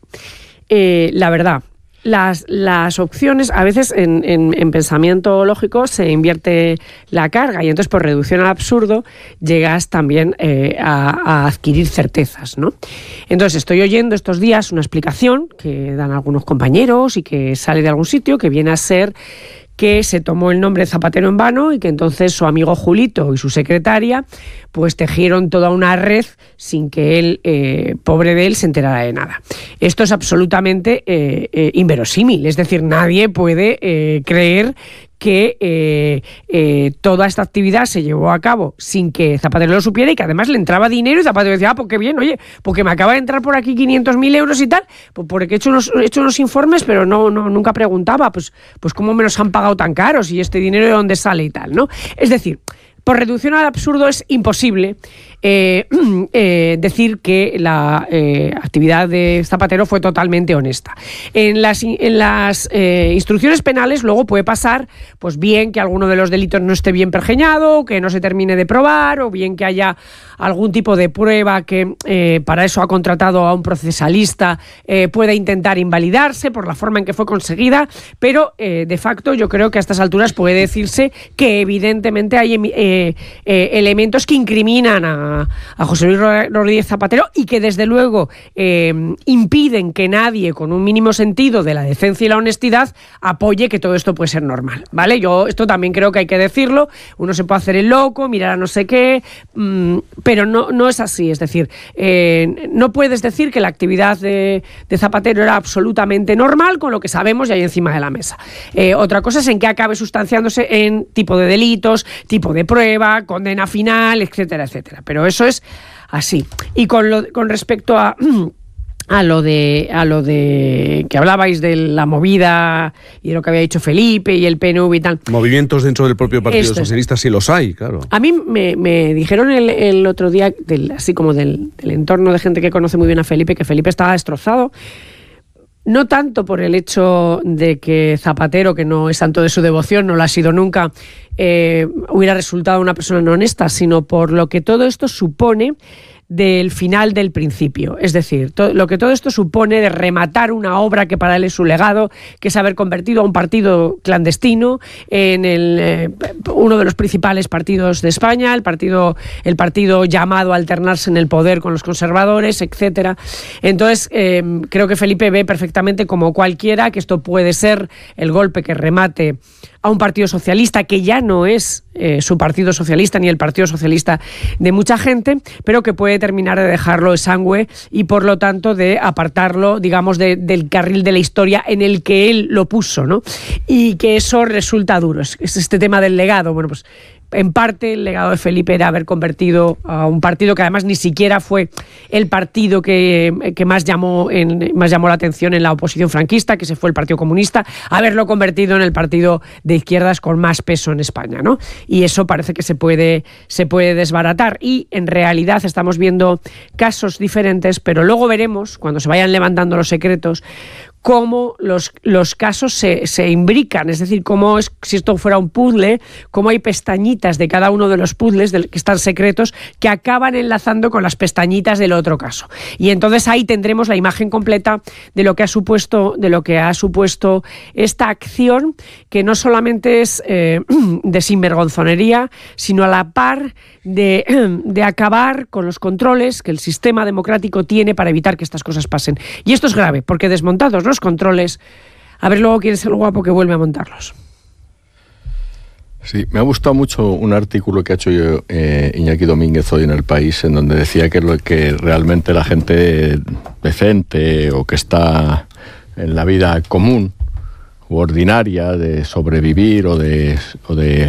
S18: eh, la verdad. Las, las opciones, a veces en, en, en pensamiento lógico se invierte la carga y entonces por reducción al absurdo llegas también eh, a, a adquirir certezas, ¿no? Entonces estoy oyendo estos días una explicación que dan algunos compañeros y que sale de algún sitio que viene a ser que se tomó el nombre Zapatero en vano y que entonces su amigo Julito y su secretaria pues tejieron toda una red sin que él, eh, pobre de él, se enterara de nada. Esto es absolutamente eh, eh, inverosímil, es decir, nadie puede eh, creer que eh, eh, toda esta actividad se llevó a cabo sin que Zapatero lo supiera y que además le entraba dinero y Zapatero decía, ah, pues qué bien, oye, porque me acaba de entrar por aquí quinientos mil euros y tal, pues porque he hecho unos, he hecho unos informes, pero no, no nunca preguntaba, pues, pues cómo me los han pagado tan caros y este dinero de dónde sale y tal, ¿no? Es decir, por reducción al absurdo es imposible eh, eh, decir que la eh, actividad de Zapatero fue totalmente honesta. En las, en las eh, instrucciones penales luego puede pasar, pues bien que alguno de los delitos no esté bien pergeñado, que no se termine de probar, o bien que haya algún tipo de prueba que eh, para eso ha contratado a un procesalista eh, pueda intentar invalidarse por la forma en que fue conseguida, pero eh, de facto yo creo que a estas alturas puede decirse que evidentemente hay eh, eh, elementos que incriminan a, a José Luis Rodríguez Zapatero y que desde luego eh, impiden que nadie con un mínimo sentido de la decencia y la honestidad apoye que todo esto puede ser normal, ¿vale? Yo esto también creo que hay que decirlo, uno se puede hacer el loco, mirar a no sé qué, mmm, pero no, no es así, es decir, eh, no puedes decir que la actividad de, de Zapatero era absolutamente normal con lo que sabemos y hay encima de la mesa. Eh, otra cosa es en que acabe sustanciándose en tipo de delitos, tipo de prueba, condena final, etcétera, etcétera. Pero eso es así. Y con, lo, con respecto a... A lo de a lo de que hablabais de la movida y de lo que había dicho Felipe y el P N V y tal.
S13: Movimientos dentro del propio Partido
S18: Esto
S13: Socialista
S18: es.
S13: Sí los hay, claro.
S18: A mí me, me dijeron el, el otro día, del, así como del, del entorno de gente que conoce muy bien a Felipe, que Felipe estaba destrozado. No tanto por el hecho de que Zapatero, que no es santo de su devoción, no lo ha sido nunca, eh, hubiera resultado una persona no honesta, sino por lo que todo esto supone del final del principio. Es decir, to- lo que todo esto supone de rematar una obra que para él es su legado, que es haber convertido a un partido clandestino en el, eh, uno de los principales partidos de España, el partido, el partido llamado a alternarse en el poder con los conservadores, etcétera. Entonces, eh, creo que Felipe ve perfectamente, como cualquiera, que esto puede ser el golpe que remate a un partido socialista que ya no es eh, su partido socialista ni el partido socialista de mucha gente, pero que puede terminar de dejarlo exangüe y por lo tanto de apartarlo, digamos, de, del carril de la historia en el que él lo puso, ¿no? Y que eso resulta duro. Es, es este tema del legado. Bueno, pues en parte el legado de Felipe era haber convertido a un partido que además ni siquiera fue el partido que, que más, llamó en, más llamó la atención en la oposición franquista, que se fue el Partido Comunista, haberlo convertido en el partido de izquierdas con más peso en España, ¿no? Y eso parece que se puede, se puede desbaratar y en realidad estamos viendo casos diferentes, pero luego veremos, cuando se vayan levantando los secretos, cómo los, los casos se, se imbrican, es decir, cómo es, si esto fuera un puzzle, cómo hay pestañitas de cada uno de los puzzles del, que están secretos que acaban enlazando con las pestañitas del otro caso. Y entonces ahí tendremos la imagen completa de lo que ha supuesto, de lo que ha supuesto esta acción, que no solamente es eh, de sinvergonzonería, sino a la par de, de acabar con los controles que el sistema democrático tiene para evitar que estas cosas pasen. Y esto es grave, porque desmontados los controles, a ver luego quién es el guapo que vuelve a montarlos.
S15: Sí, me ha gustado mucho un artículo que ha hecho yo, eh, Iñaki Domínguez hoy en El País, en donde decía que, lo, que realmente la gente decente o que está en la vida común u ordinaria de sobrevivir o de, o de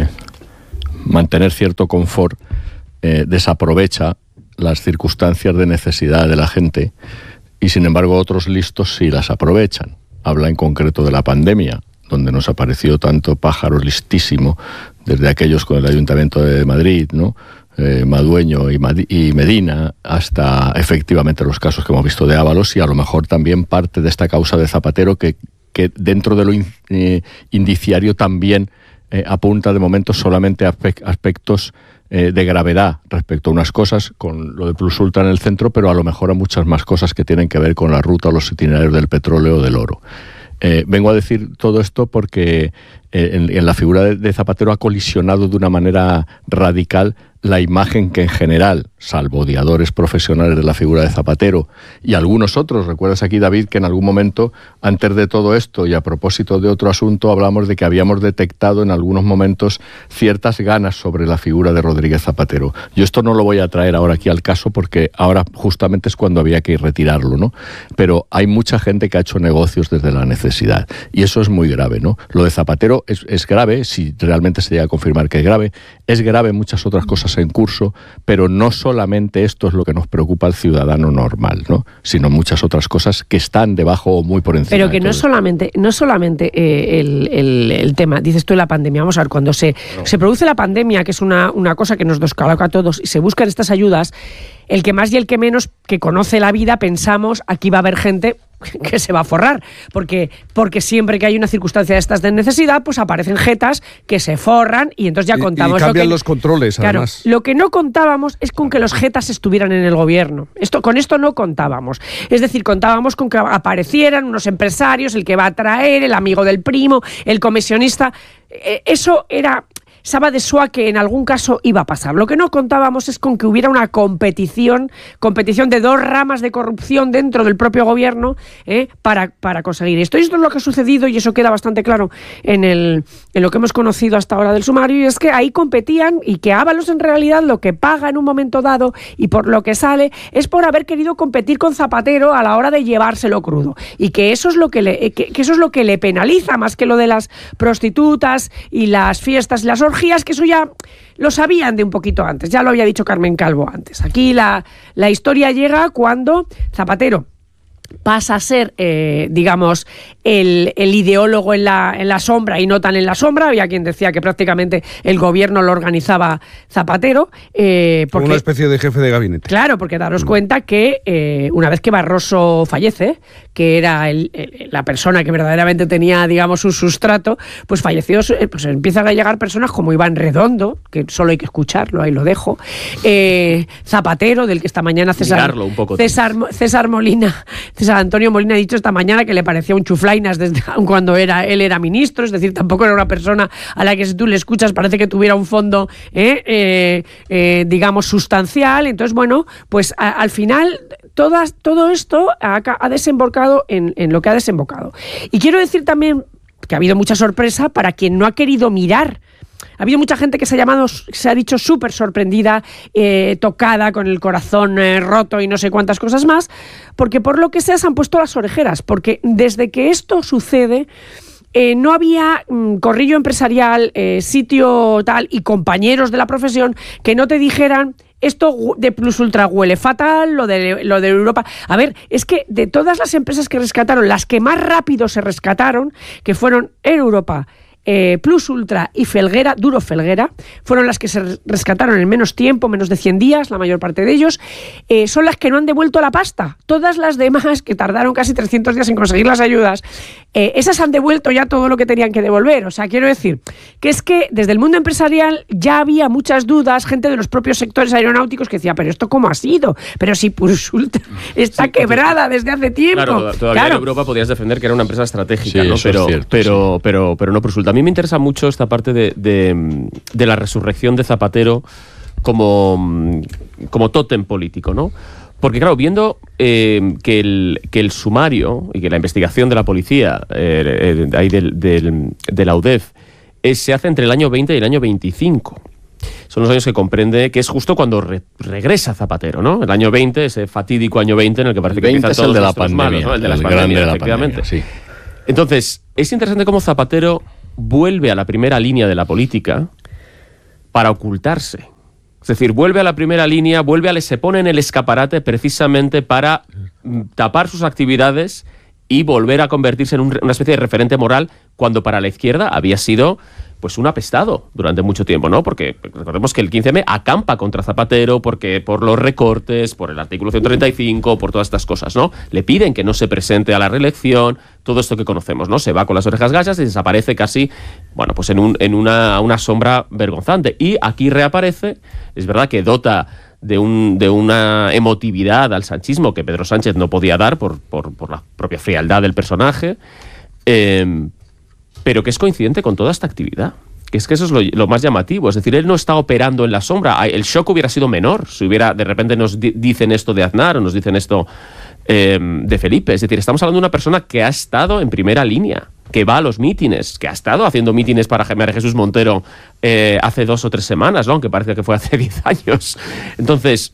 S15: mantener cierto confort, eh, desaprovecha las circunstancias de necesidad de la gente y sin embargo otros listos sí las aprovechan. Habla en concreto de la pandemia, donde nos apareció tanto pájaro listísimo, desde aquellos con el Ayuntamiento de Madrid, ¿no? eh, Madueño y, Mad- y Medina, hasta efectivamente los casos que hemos visto de Ábalos y a lo mejor también parte de esta causa de Zapatero que, que dentro de lo in- eh, indiciario también eh, apunta de momento solamente a aspe- aspectos eh, de gravedad respecto a unas cosas, con lo de Plus Ultra en el centro, pero a lo mejor a muchas más cosas que tienen que ver con la ruta o los itinerarios del petróleo o del oro. Eh, vengo a decir todo esto porque eh, en, en la figura de, de Zapatero ha colisionado de una manera radical la imagen que en general, salvo odiadores profesionales de la figura de Zapatero y algunos otros, recuerdas aquí, David, que en algún momento, antes de todo esto y a propósito de otro asunto, hablamos de que habíamos detectado en algunos momentos ciertas ganas sobre la figura de Rodríguez Zapatero. Yo esto no lo voy a traer ahora aquí al caso porque ahora justamente es cuando había que retirarlo, ¿no? Pero hay mucha gente que ha hecho negocios desde la necesidad y eso es muy grave, ¿no? Lo de Zapatero es, es grave, si realmente se llega a confirmar que es grave, es grave muchas otras cosas en curso, pero no solamente esto es lo que nos preocupa al ciudadano normal, ¿no? Sino muchas otras cosas que están debajo o muy por encima.
S18: Pero que
S15: de
S18: no
S15: todo.
S18: solamente, no solamente eh, el, el, el tema, dices tú, la pandemia. Vamos a ver, cuando se, no. se produce la pandemia, que es una, una cosa que nos descoloca a todos, y se buscan estas ayudas, el que más y el que menos que conoce la vida pensamos, aquí va a haber gente que se va a forrar, porque, porque siempre que hay una circunstancia de estas de necesidad, pues aparecen jetas que se forran y entonces ya contamos.
S13: Y, y cambian
S18: lo que,
S13: los controles,
S18: claro,
S13: además.
S18: Lo que no contábamos es con que los jetas estuvieran en el gobierno. Esto, con esto no contábamos. Es decir, contábamos con que aparecieran unos empresarios, el que va a traer, el amigo del primo, el comisionista. Eh, eso era... Saba de Soa que en algún caso iba a pasar. Lo que no contábamos es con que hubiera una competición, competición de dos ramas de corrupción dentro del propio gobierno eh, para, para conseguir esto. Y esto es lo que ha sucedido y eso queda bastante claro en, el, en lo que hemos conocido hasta ahora del sumario, y es que ahí competían y que Ábalos en realidad lo que paga en un momento dado y por lo que sale es por haber querido competir con Zapatero a la hora de llevárselo crudo. Y que eso es lo que le, que, que eso es lo que le penaliza más que lo de las prostitutas y las fiestas y las orgías, que eso ya lo sabían de un poquito antes, ya lo había dicho Carmen Calvo antes. Aquí la, la historia llega cuando Zapatero pasa a ser, eh, digamos, el, el ideólogo en la, en la sombra y no tan en la sombra. Había quien decía que prácticamente el gobierno lo organizaba Zapatero. Eh, porque,
S13: Como una especie de jefe de gabinete.
S18: Claro, porque daros cuenta que eh, una vez que Barroso fallece, que era el, el, la persona que verdaderamente tenía, digamos, un sustrato, pues falleció, pues empiezan a llegar personas como Iván Redondo, que solo hay que escucharlo, ahí lo dejo, eh, Zapatero, del que esta mañana César,
S16: un poco
S18: César, César Molina, César Antonio Molina ha dicho esta mañana que le parecía un chuflainas desde cuando era, él era ministro, es decir, tampoco era una persona a la que si tú le escuchas parece que tuviera un fondo, eh, eh, eh, digamos, sustancial. Entonces, bueno, pues a, al final todas, todo esto ha, ha desembocado en, en lo que ha desembocado. Y quiero decir también que ha habido mucha sorpresa para quien no ha querido mirar. Ha habido mucha gente que se ha llamado, se ha dicho súper sorprendida, eh, tocada, con el corazón eh, roto y no sé cuántas cosas más, porque por lo que sea se han puesto las orejeras, porque desde que esto sucede eh, no había mm, corrillo empresarial, eh, sitio tal y compañeros de la profesión que no te dijeran: esto de Plus Ultra huele fatal, lo de, lo de Europa. A ver, es que de todas las empresas que rescataron, las que más rápido se rescataron, que fueron Air Europa, Eh, Plus Ultra y Felguera, Duro Felguera, fueron las que se rescataron en menos tiempo, menos de cien días, la mayor parte de ellos, eh, son las que no han devuelto la pasta. Todas las demás, que tardaron casi trescientos días en conseguir las ayudas, eh, esas han devuelto ya todo lo que tenían que devolver. O sea, quiero decir que es que desde el mundo empresarial ya había muchas dudas, gente de los propios sectores aeronáuticos que decía: pero ¿esto cómo ha sido? Pero si Plus Ultra está sí, quebrada desde hace tiempo.
S16: Claro, todavía
S18: claro.
S16: En Europa podías defender que era una empresa estratégica,
S15: sí,
S16: ¿no?
S15: Eso
S16: pero,
S15: es cierto,
S16: pero,
S15: sí.
S16: pero, pero no Plus Ultra. A mí me interesa mucho esta parte de, de, de la resurrección de Zapatero como, como tótem político, ¿no? Porque, claro, viendo eh, que, el, que el sumario y que la investigación de la policía, eh, eh, ahí del, del, de la U D E F, eh, se hace entre el año veinte y el año veinticinco. Son los años que comprende, que es justo cuando re, regresa Zapatero, ¿no? El año veinte, ese fatídico año veinte en el que parece que empieza
S15: es
S16: todo
S15: el de la pandemia,
S16: malos, ¿no? El de
S15: el
S16: las
S15: grande
S16: pandemias,
S15: de la
S16: efectivamente.
S15: pandemia, sí.
S16: Entonces, es interesante cómo Zapatero vuelve a la primera línea de la política para ocultarse. Es decir, vuelve a la primera línea, vuelve a, se pone en el escaparate precisamente para tapar sus actividades y volver a convertirse en un, una especie de referente moral, cuando para la izquierda había sido pues un apestado durante mucho tiempo, ¿no? Porque recordemos que el quince eme acampa contra Zapatero porque por los recortes, por el artículo ciento treinta y cinco, por todas estas cosas, ¿no? Le piden que no se presente a la reelección, todo esto que conocemos, ¿no? Se va con las orejas gallas y desaparece casi, bueno, pues en, un, en una, una sombra vergonzante. Y aquí reaparece, es verdad que dota de, un, de una emotividad al sanchismo que Pedro Sánchez no podía dar por, por, por la propia frialdad del personaje, eh, pero que es coincidente con toda esta actividad. Que es que eso es lo, lo más llamativo. Es decir, él no está operando en la sombra. El shock hubiera sido menor si hubiera, de repente nos di- dicen esto de Aznar o nos dicen esto eh, de Felipe. Es decir, estamos hablando de una persona que ha estado en primera línea, que va a los mítines, que ha estado haciendo mítines para María Jesús Montero eh, hace dos o tres semanas, ¿no? Aunque parece que fue hace diez años. Entonces,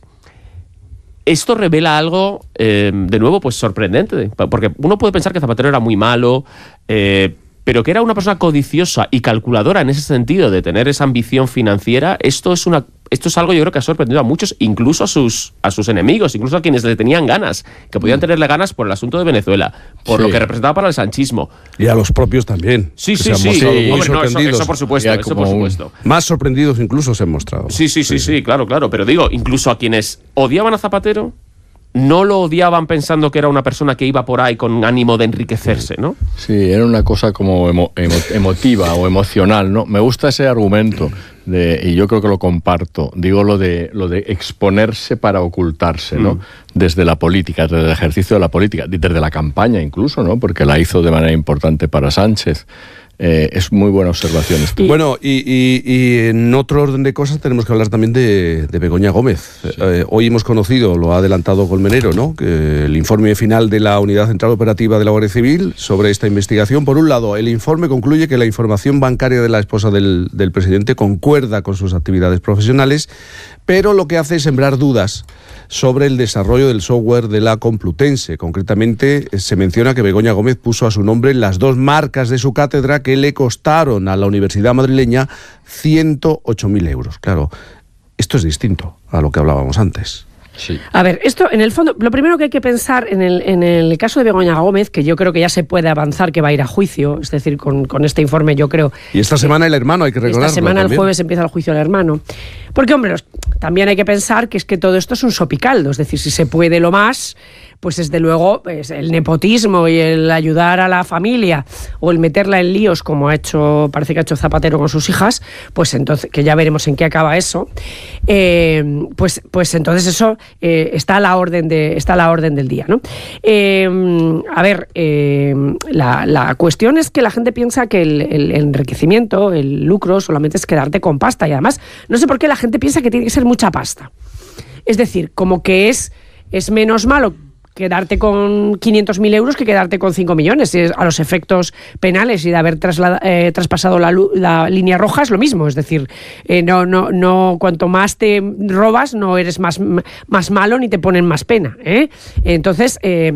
S16: esto revela algo, eh, de nuevo, pues sorprendente. Porque uno puede pensar que Zapatero era muy malo, eh, pero que era una persona codiciosa y calculadora en ese sentido, de tener esa ambición financiera. Esto es una esto es algo, yo creo, que ha sorprendido a muchos, incluso a sus a sus enemigos, incluso a quienes le tenían ganas, que podían tenerle ganas por el asunto de Venezuela, por sí. lo que representaba para el sanchismo.
S13: Y a los propios también.
S16: Sí, sí,
S13: se han
S16: sí.
S13: mostrado
S16: sí.
S13: muy
S16: Hombre,
S13: sorprendidos.
S16: No, eso, eso por supuesto, eso por supuesto.
S13: Un... Más sorprendidos incluso se han mostrado.
S16: Sí, sí, sí, sí, sí, claro, claro. Pero digo, incluso a quienes odiaban a Zapatero, no lo odiaban pensando que era una persona que iba por ahí con ánimo de enriquecerse, ¿no?
S15: Sí, era una cosa como emo, emo, emotiva o emocional, ¿no? Me gusta ese argumento, de, y yo creo que lo comparto. Digo lo de, lo de exponerse para ocultarse, ¿no? Mm. Desde la política, desde el ejercicio de la política, desde la campaña incluso, ¿no? Porque la hizo de manera importante para Sánchez. Eh, es muy buena observación esto.
S13: Bueno, y, y, y en otro orden de cosas tenemos que hablar también de, de Begoña Gómez. Sí. Eh, hoy hemos conocido, lo ha adelantado Colmenero, ¿no? Que el informe final de la Unidad Central Operativa de la Guardia Civil sobre esta investigación. Por un lado, el informe concluye que la información bancaria de la esposa del, del presidente concuerda con sus actividades profesionales, pero lo que hace es sembrar dudas sobre el desarrollo del software de la Complutense. Concretamente, se menciona que Begoña Gómez puso a su nombre las dos marcas de su cátedra que le costaron a la Universidad Madrileña ciento ocho mil euros. Claro, esto es distinto a lo que hablábamos antes.
S15: Sí.
S18: A ver, esto en el fondo, lo primero que hay que pensar en el, en el caso de Begoña Gómez, que yo creo que ya se puede avanzar, que va a ir a juicio, es decir, con, con este informe yo creo...
S13: Y esta semana el hermano, hay que recordarlo.
S18: Esta semana,
S13: también.
S18: el jueves, empieza el juicio del hermano. Porque, hombre, los, también hay que pensar que es que todo esto es un sopicaldo, es decir, si se puede lo más... pues desde luego pues, el nepotismo y el ayudar a la familia o el meterla en líos como ha hecho, parece que ha hecho Zapatero con sus hijas, pues entonces, que ya veremos en qué acaba eso, eh, pues, pues entonces eso eh, está a la orden de, está a la orden del día, ¿no? Eh, a ver, eh, la, la cuestión es que la gente piensa que el, el enriquecimiento, el lucro, solamente es quedarte con pasta, y además no sé por qué la gente piensa que tiene que ser mucha pasta. Es decir, como que es, es menos malo quedarte con quinientos mil euros que quedarte con cinco millones. A los efectos penales y de haber traslada, eh, traspasado la, la línea roja es lo mismo. Es decir, eh, no, no, no, cuanto más te robas, no eres más, más malo ni te ponen más pena, ¿eh? Entonces, eh,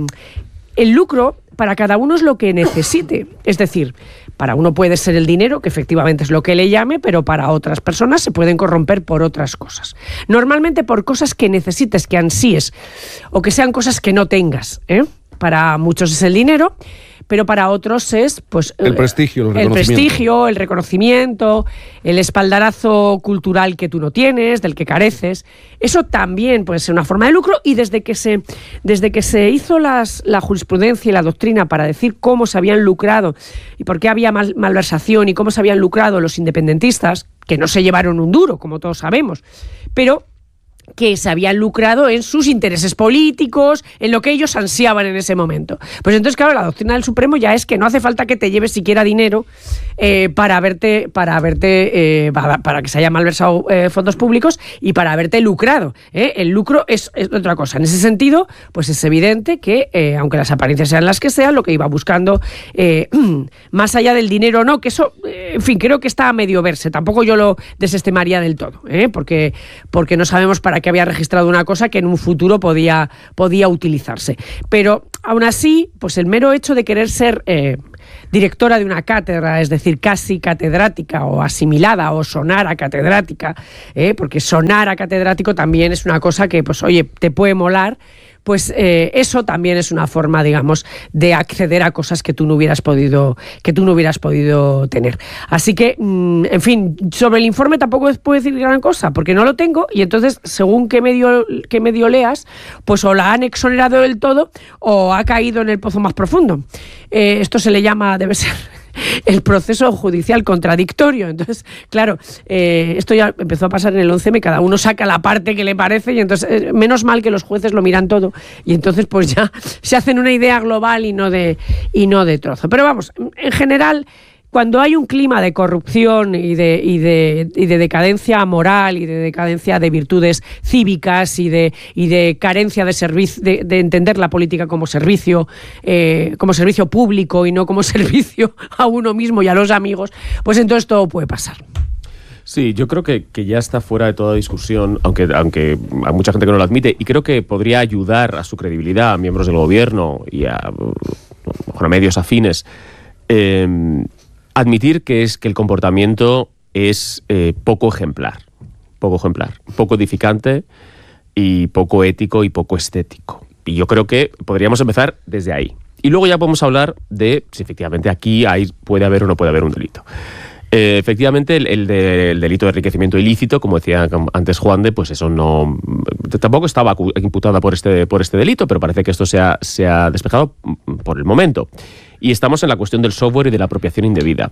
S18: el lucro para cada uno es lo que necesite. Es decir, para uno puede ser el dinero, que efectivamente es lo que le llame, pero para otras personas se pueden corromper por otras cosas. Normalmente por cosas que necesites, que ansíes, o que sean cosas que no tengas, ¿eh? Para muchos es el dinero, pero para otros es pues
S13: el prestigio, el
S18: reconocimiento. El prestigio, el reconocimiento, el espaldarazo cultural que tú no tienes, del que careces. Eso también puede ser una forma de lucro, y desde que se, desde que se hizo las, la jurisprudencia y la doctrina para decir cómo se habían lucrado y por qué había mal, malversación y cómo se habían lucrado los independentistas, que no se llevaron un duro, como todos sabemos, pero que se habían lucrado en sus intereses políticos, en lo que ellos ansiaban en ese momento. Pues entonces, claro, la doctrina del Supremo ya es que no hace falta que te lleves siquiera dinero eh, para haberte, para haberte, eh, para, para que se haya malversado eh, fondos públicos y para haberte lucrado, ¿eh? El lucro es, es otra cosa. En ese sentido, pues es evidente que, eh, aunque las apariencias sean las que sean, lo que iba buscando, eh, más allá del dinero o no, que eso, eh, en fin, creo que está a medio verse. Tampoco yo lo desestimaría del todo, ¿eh? porque, porque no sabemos para que había registrado una cosa que en un futuro podía, podía utilizarse. Pero aún así, pues el mero hecho de querer ser eh, directora de una cátedra, es decir, casi catedrática o asimilada o sonar a catedrática, eh, porque sonar a catedrático también es una cosa que, pues oye, te puede molar, pues eh, eso también es una forma, digamos, de acceder a cosas que tú no hubieras podido, que tú no hubieras podido tener. Así que, mmm, en fin, sobre el informe tampoco puedo decir gran cosa, porque no lo tengo, y entonces, según qué medio, qué medio leas, pues o la han exonerado del todo o ha caído en el pozo más profundo. Eh, esto se le llama, debe ser el proceso judicial contradictorio. Entonces, claro, eh, esto ya empezó a pasar en el once eme, cada uno saca la parte que le parece, y entonces, eh, menos mal que los jueces lo miran todo, y entonces pues ya se hacen una idea global y no de, y no de trozo. Pero vamos, en general, cuando hay un clima de corrupción y de, y de, y de decadencia moral y de decadencia de virtudes cívicas y de, y de carencia de, servicio, de, de entender la política como servicio, eh, como servicio público y no como servicio a uno mismo y a los amigos, pues entonces todo puede pasar.
S16: Sí, yo creo que, que ya está fuera de toda discusión, aunque, aunque hay mucha gente que no lo admite, y creo que podría ayudar a su credibilidad, a miembros del gobierno y a, a medios afines, eh, admitir que es que el comportamiento es eh, poco ejemplar, poco ejemplar, poco edificante y poco ético y poco estético. Y yo creo que podríamos empezar desde ahí. Y luego ya podemos hablar de si efectivamente aquí hay, puede haber o no puede haber un delito. Eh, efectivamente, el, el, de, el delito de enriquecimiento ilícito, como decía antes Juan de, pues eso no, tampoco estaba imputada por este, por este delito, pero parece que esto se ha, se ha despejado por el momento. Y estamos en la cuestión del software y de la apropiación indebida.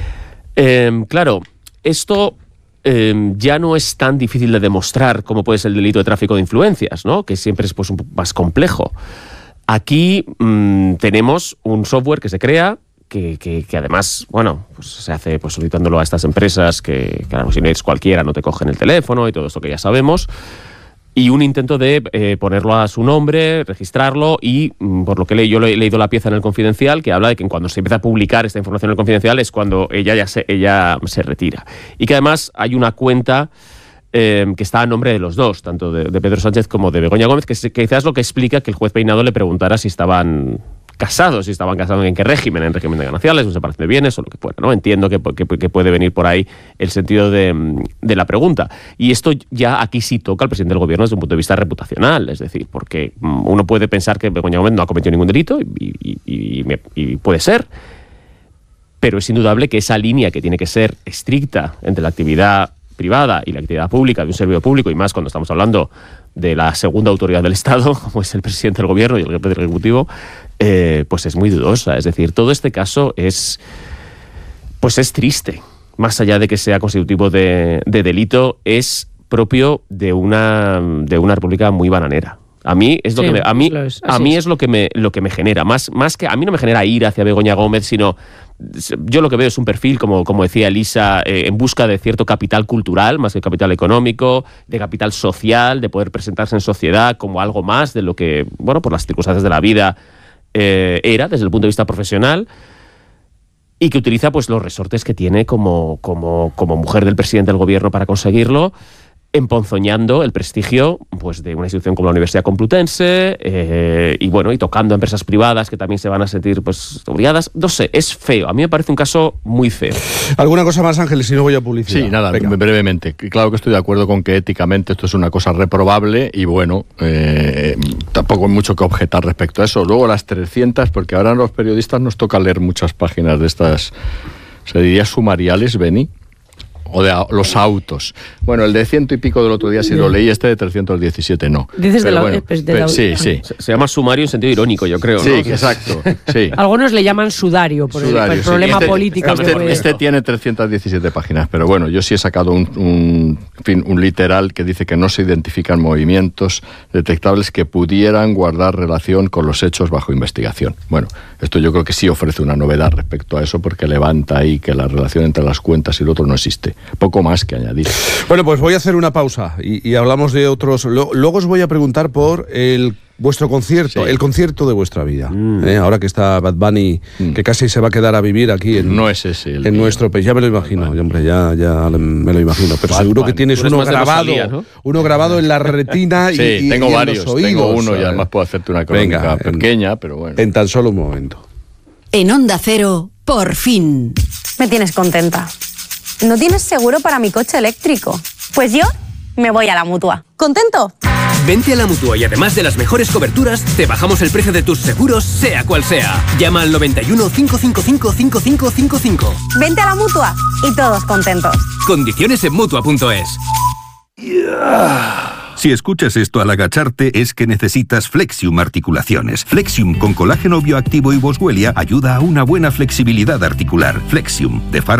S16: Eh, claro, esto eh, ya no es tan difícil de demostrar como puede ser el delito de tráfico de influencias, ¿no? Que siempre es pues, un poco más complejo. Aquí mmm, tenemos un software que se crea, que, que, que además, bueno, pues se hace pues, solicitándolo a estas empresas que, claro, si no es cualquiera, no te cogen el teléfono y todo esto que ya sabemos. Y un intento de eh, ponerlo a su nombre, registrarlo y, por lo que le, yo he leído la pieza en el Confidencial, que habla de que cuando se empieza a publicar esta información en el Confidencial es cuando ella ya se, ella se retira. Y que además hay una cuenta eh, que está a nombre de los dos, tanto de, de Pedro Sánchez como de Begoña Gómez, que, que quizás es lo que explica que el juez Peinado le preguntara si estaban casados, si estaban casados en qué régimen, en régimen de gananciales, en separación de bienes o lo que fuera, ¿no? Entiendo que, que, que puede venir por ahí el sentido de, de la pregunta. Y esto ya aquí sí toca al presidente del gobierno desde un punto de vista reputacional, es decir, porque uno puede pensar que Begoña Gómez no ha cometido ningún delito y, y, y, y, y puede ser, pero es indudable que esa línea que tiene que ser estricta entre la actividad privada y la actividad pública de un servidor público, y más cuando estamos hablando de la segunda autoridad del Estado, como es el presidente del gobierno y el jefe del Ejecutivo, eh, pues es muy dudosa. Es decir, todo este caso es, pues es triste. Más allá de que sea constitutivo de, de delito, es propio de una, de una república muy bananera. A mí es lo sí, que me, a mí, es, a mí es lo que me, lo que me genera. Más, más que a mí no me genera ira hacia Begoña Gómez, sino yo lo que veo es un perfil, como, como decía Elisa, eh, en busca de cierto capital cultural, más que capital económico, de capital social, de poder presentarse en sociedad como algo más de lo que, bueno, por las circunstancias de la vida eh, era, desde el punto de vista profesional, y que utiliza pues los resortes que tiene como, como, como mujer del presidente del gobierno para conseguirlo, emponzoñando el prestigio pues, de una institución como la Universidad Complutense eh, y bueno, y tocando a empresas privadas que también se van a sentir pues obligadas. No sé, es feo. A mí me parece un caso muy feo.
S13: ¿Alguna cosa más, Ángeles? Si no voy a publicidad.
S15: Sí, nada,
S13: Venga.
S15: brevemente. Claro que estoy de acuerdo con que éticamente esto es una cosa reprobable y bueno, eh, tampoco hay mucho que objetar respecto a eso. Luego las trescientas, porque ahora a los periodistas nos toca leer muchas páginas de estas, se diría sumariales, Beni. O de a, los autos. Bueno, el de ciento y pico del otro día sí lo leí, este de trescientos diecisiete no.
S18: Dices de la,
S15: bueno,
S18: pues de la,
S15: sí, sí.
S16: Se, se llama sumario en sentido irónico, yo creo, ¿no?
S15: Sí, exacto. Sí.
S18: Algunos le llaman sudario por
S15: sudario,
S18: el, el
S15: sí.
S18: problema
S15: este,
S18: político.
S15: Este,
S18: que puede...
S15: este tiene trescientas diecisiete páginas, pero bueno, yo sí he sacado un, un, en fin, un literal que dice que no se identifican movimientos detectables que pudieran guardar relación con los hechos bajo investigación. Bueno, esto yo creo que sí ofrece una novedad respecto a eso, porque levanta ahí que la relación entre las cuentas y el otro no existe. Poco más que añadir.
S13: Bueno, pues voy a hacer una pausa y, y hablamos de otros. Lo, luego os voy a preguntar por el vuestro concierto, sí. el concierto de vuestra vida. Mm. ¿eh? Ahora que está Bad Bunny, mm. que casi se va a quedar a vivir aquí en,
S15: no es ese el
S13: en nuestro país. Ya me lo imagino, ya, hombre, ya, ya me lo imagino. Pero Bad seguro Bunny. Que tienes uno grabado, Rosalía, ¿no? uno grabado en la retina
S15: sí,
S13: y, y,
S15: tengo
S13: y
S15: varios,
S13: en los oídos.
S15: Tengo uno y además puedo hacerte una crónica Venga, pequeña,
S13: en,
S15: pero bueno.
S13: En tan solo un momento.
S14: En Onda Cero, por fin.
S19: Me tienes contenta. ¿No tienes seguro para mi coche eléctrico? Pues yo me voy a la Mutua. ¿Contento?
S20: Vente a la Mutua y además de las mejores coberturas, te bajamos el precio de tus seguros, sea cual sea. Llama al noventa y uno, cinco cinco cinco, cinco cinco cinco cinco.
S19: Vente a la Mutua y todos contentos.
S20: Condiciones en Mutua punto es.
S21: Yeah. Si escuchas esto al agacharte es que necesitas Flexium Articulaciones. Flexium con colágeno bioactivo y boswellia ayuda a una buena flexibilidad articular. Flexium de Pharma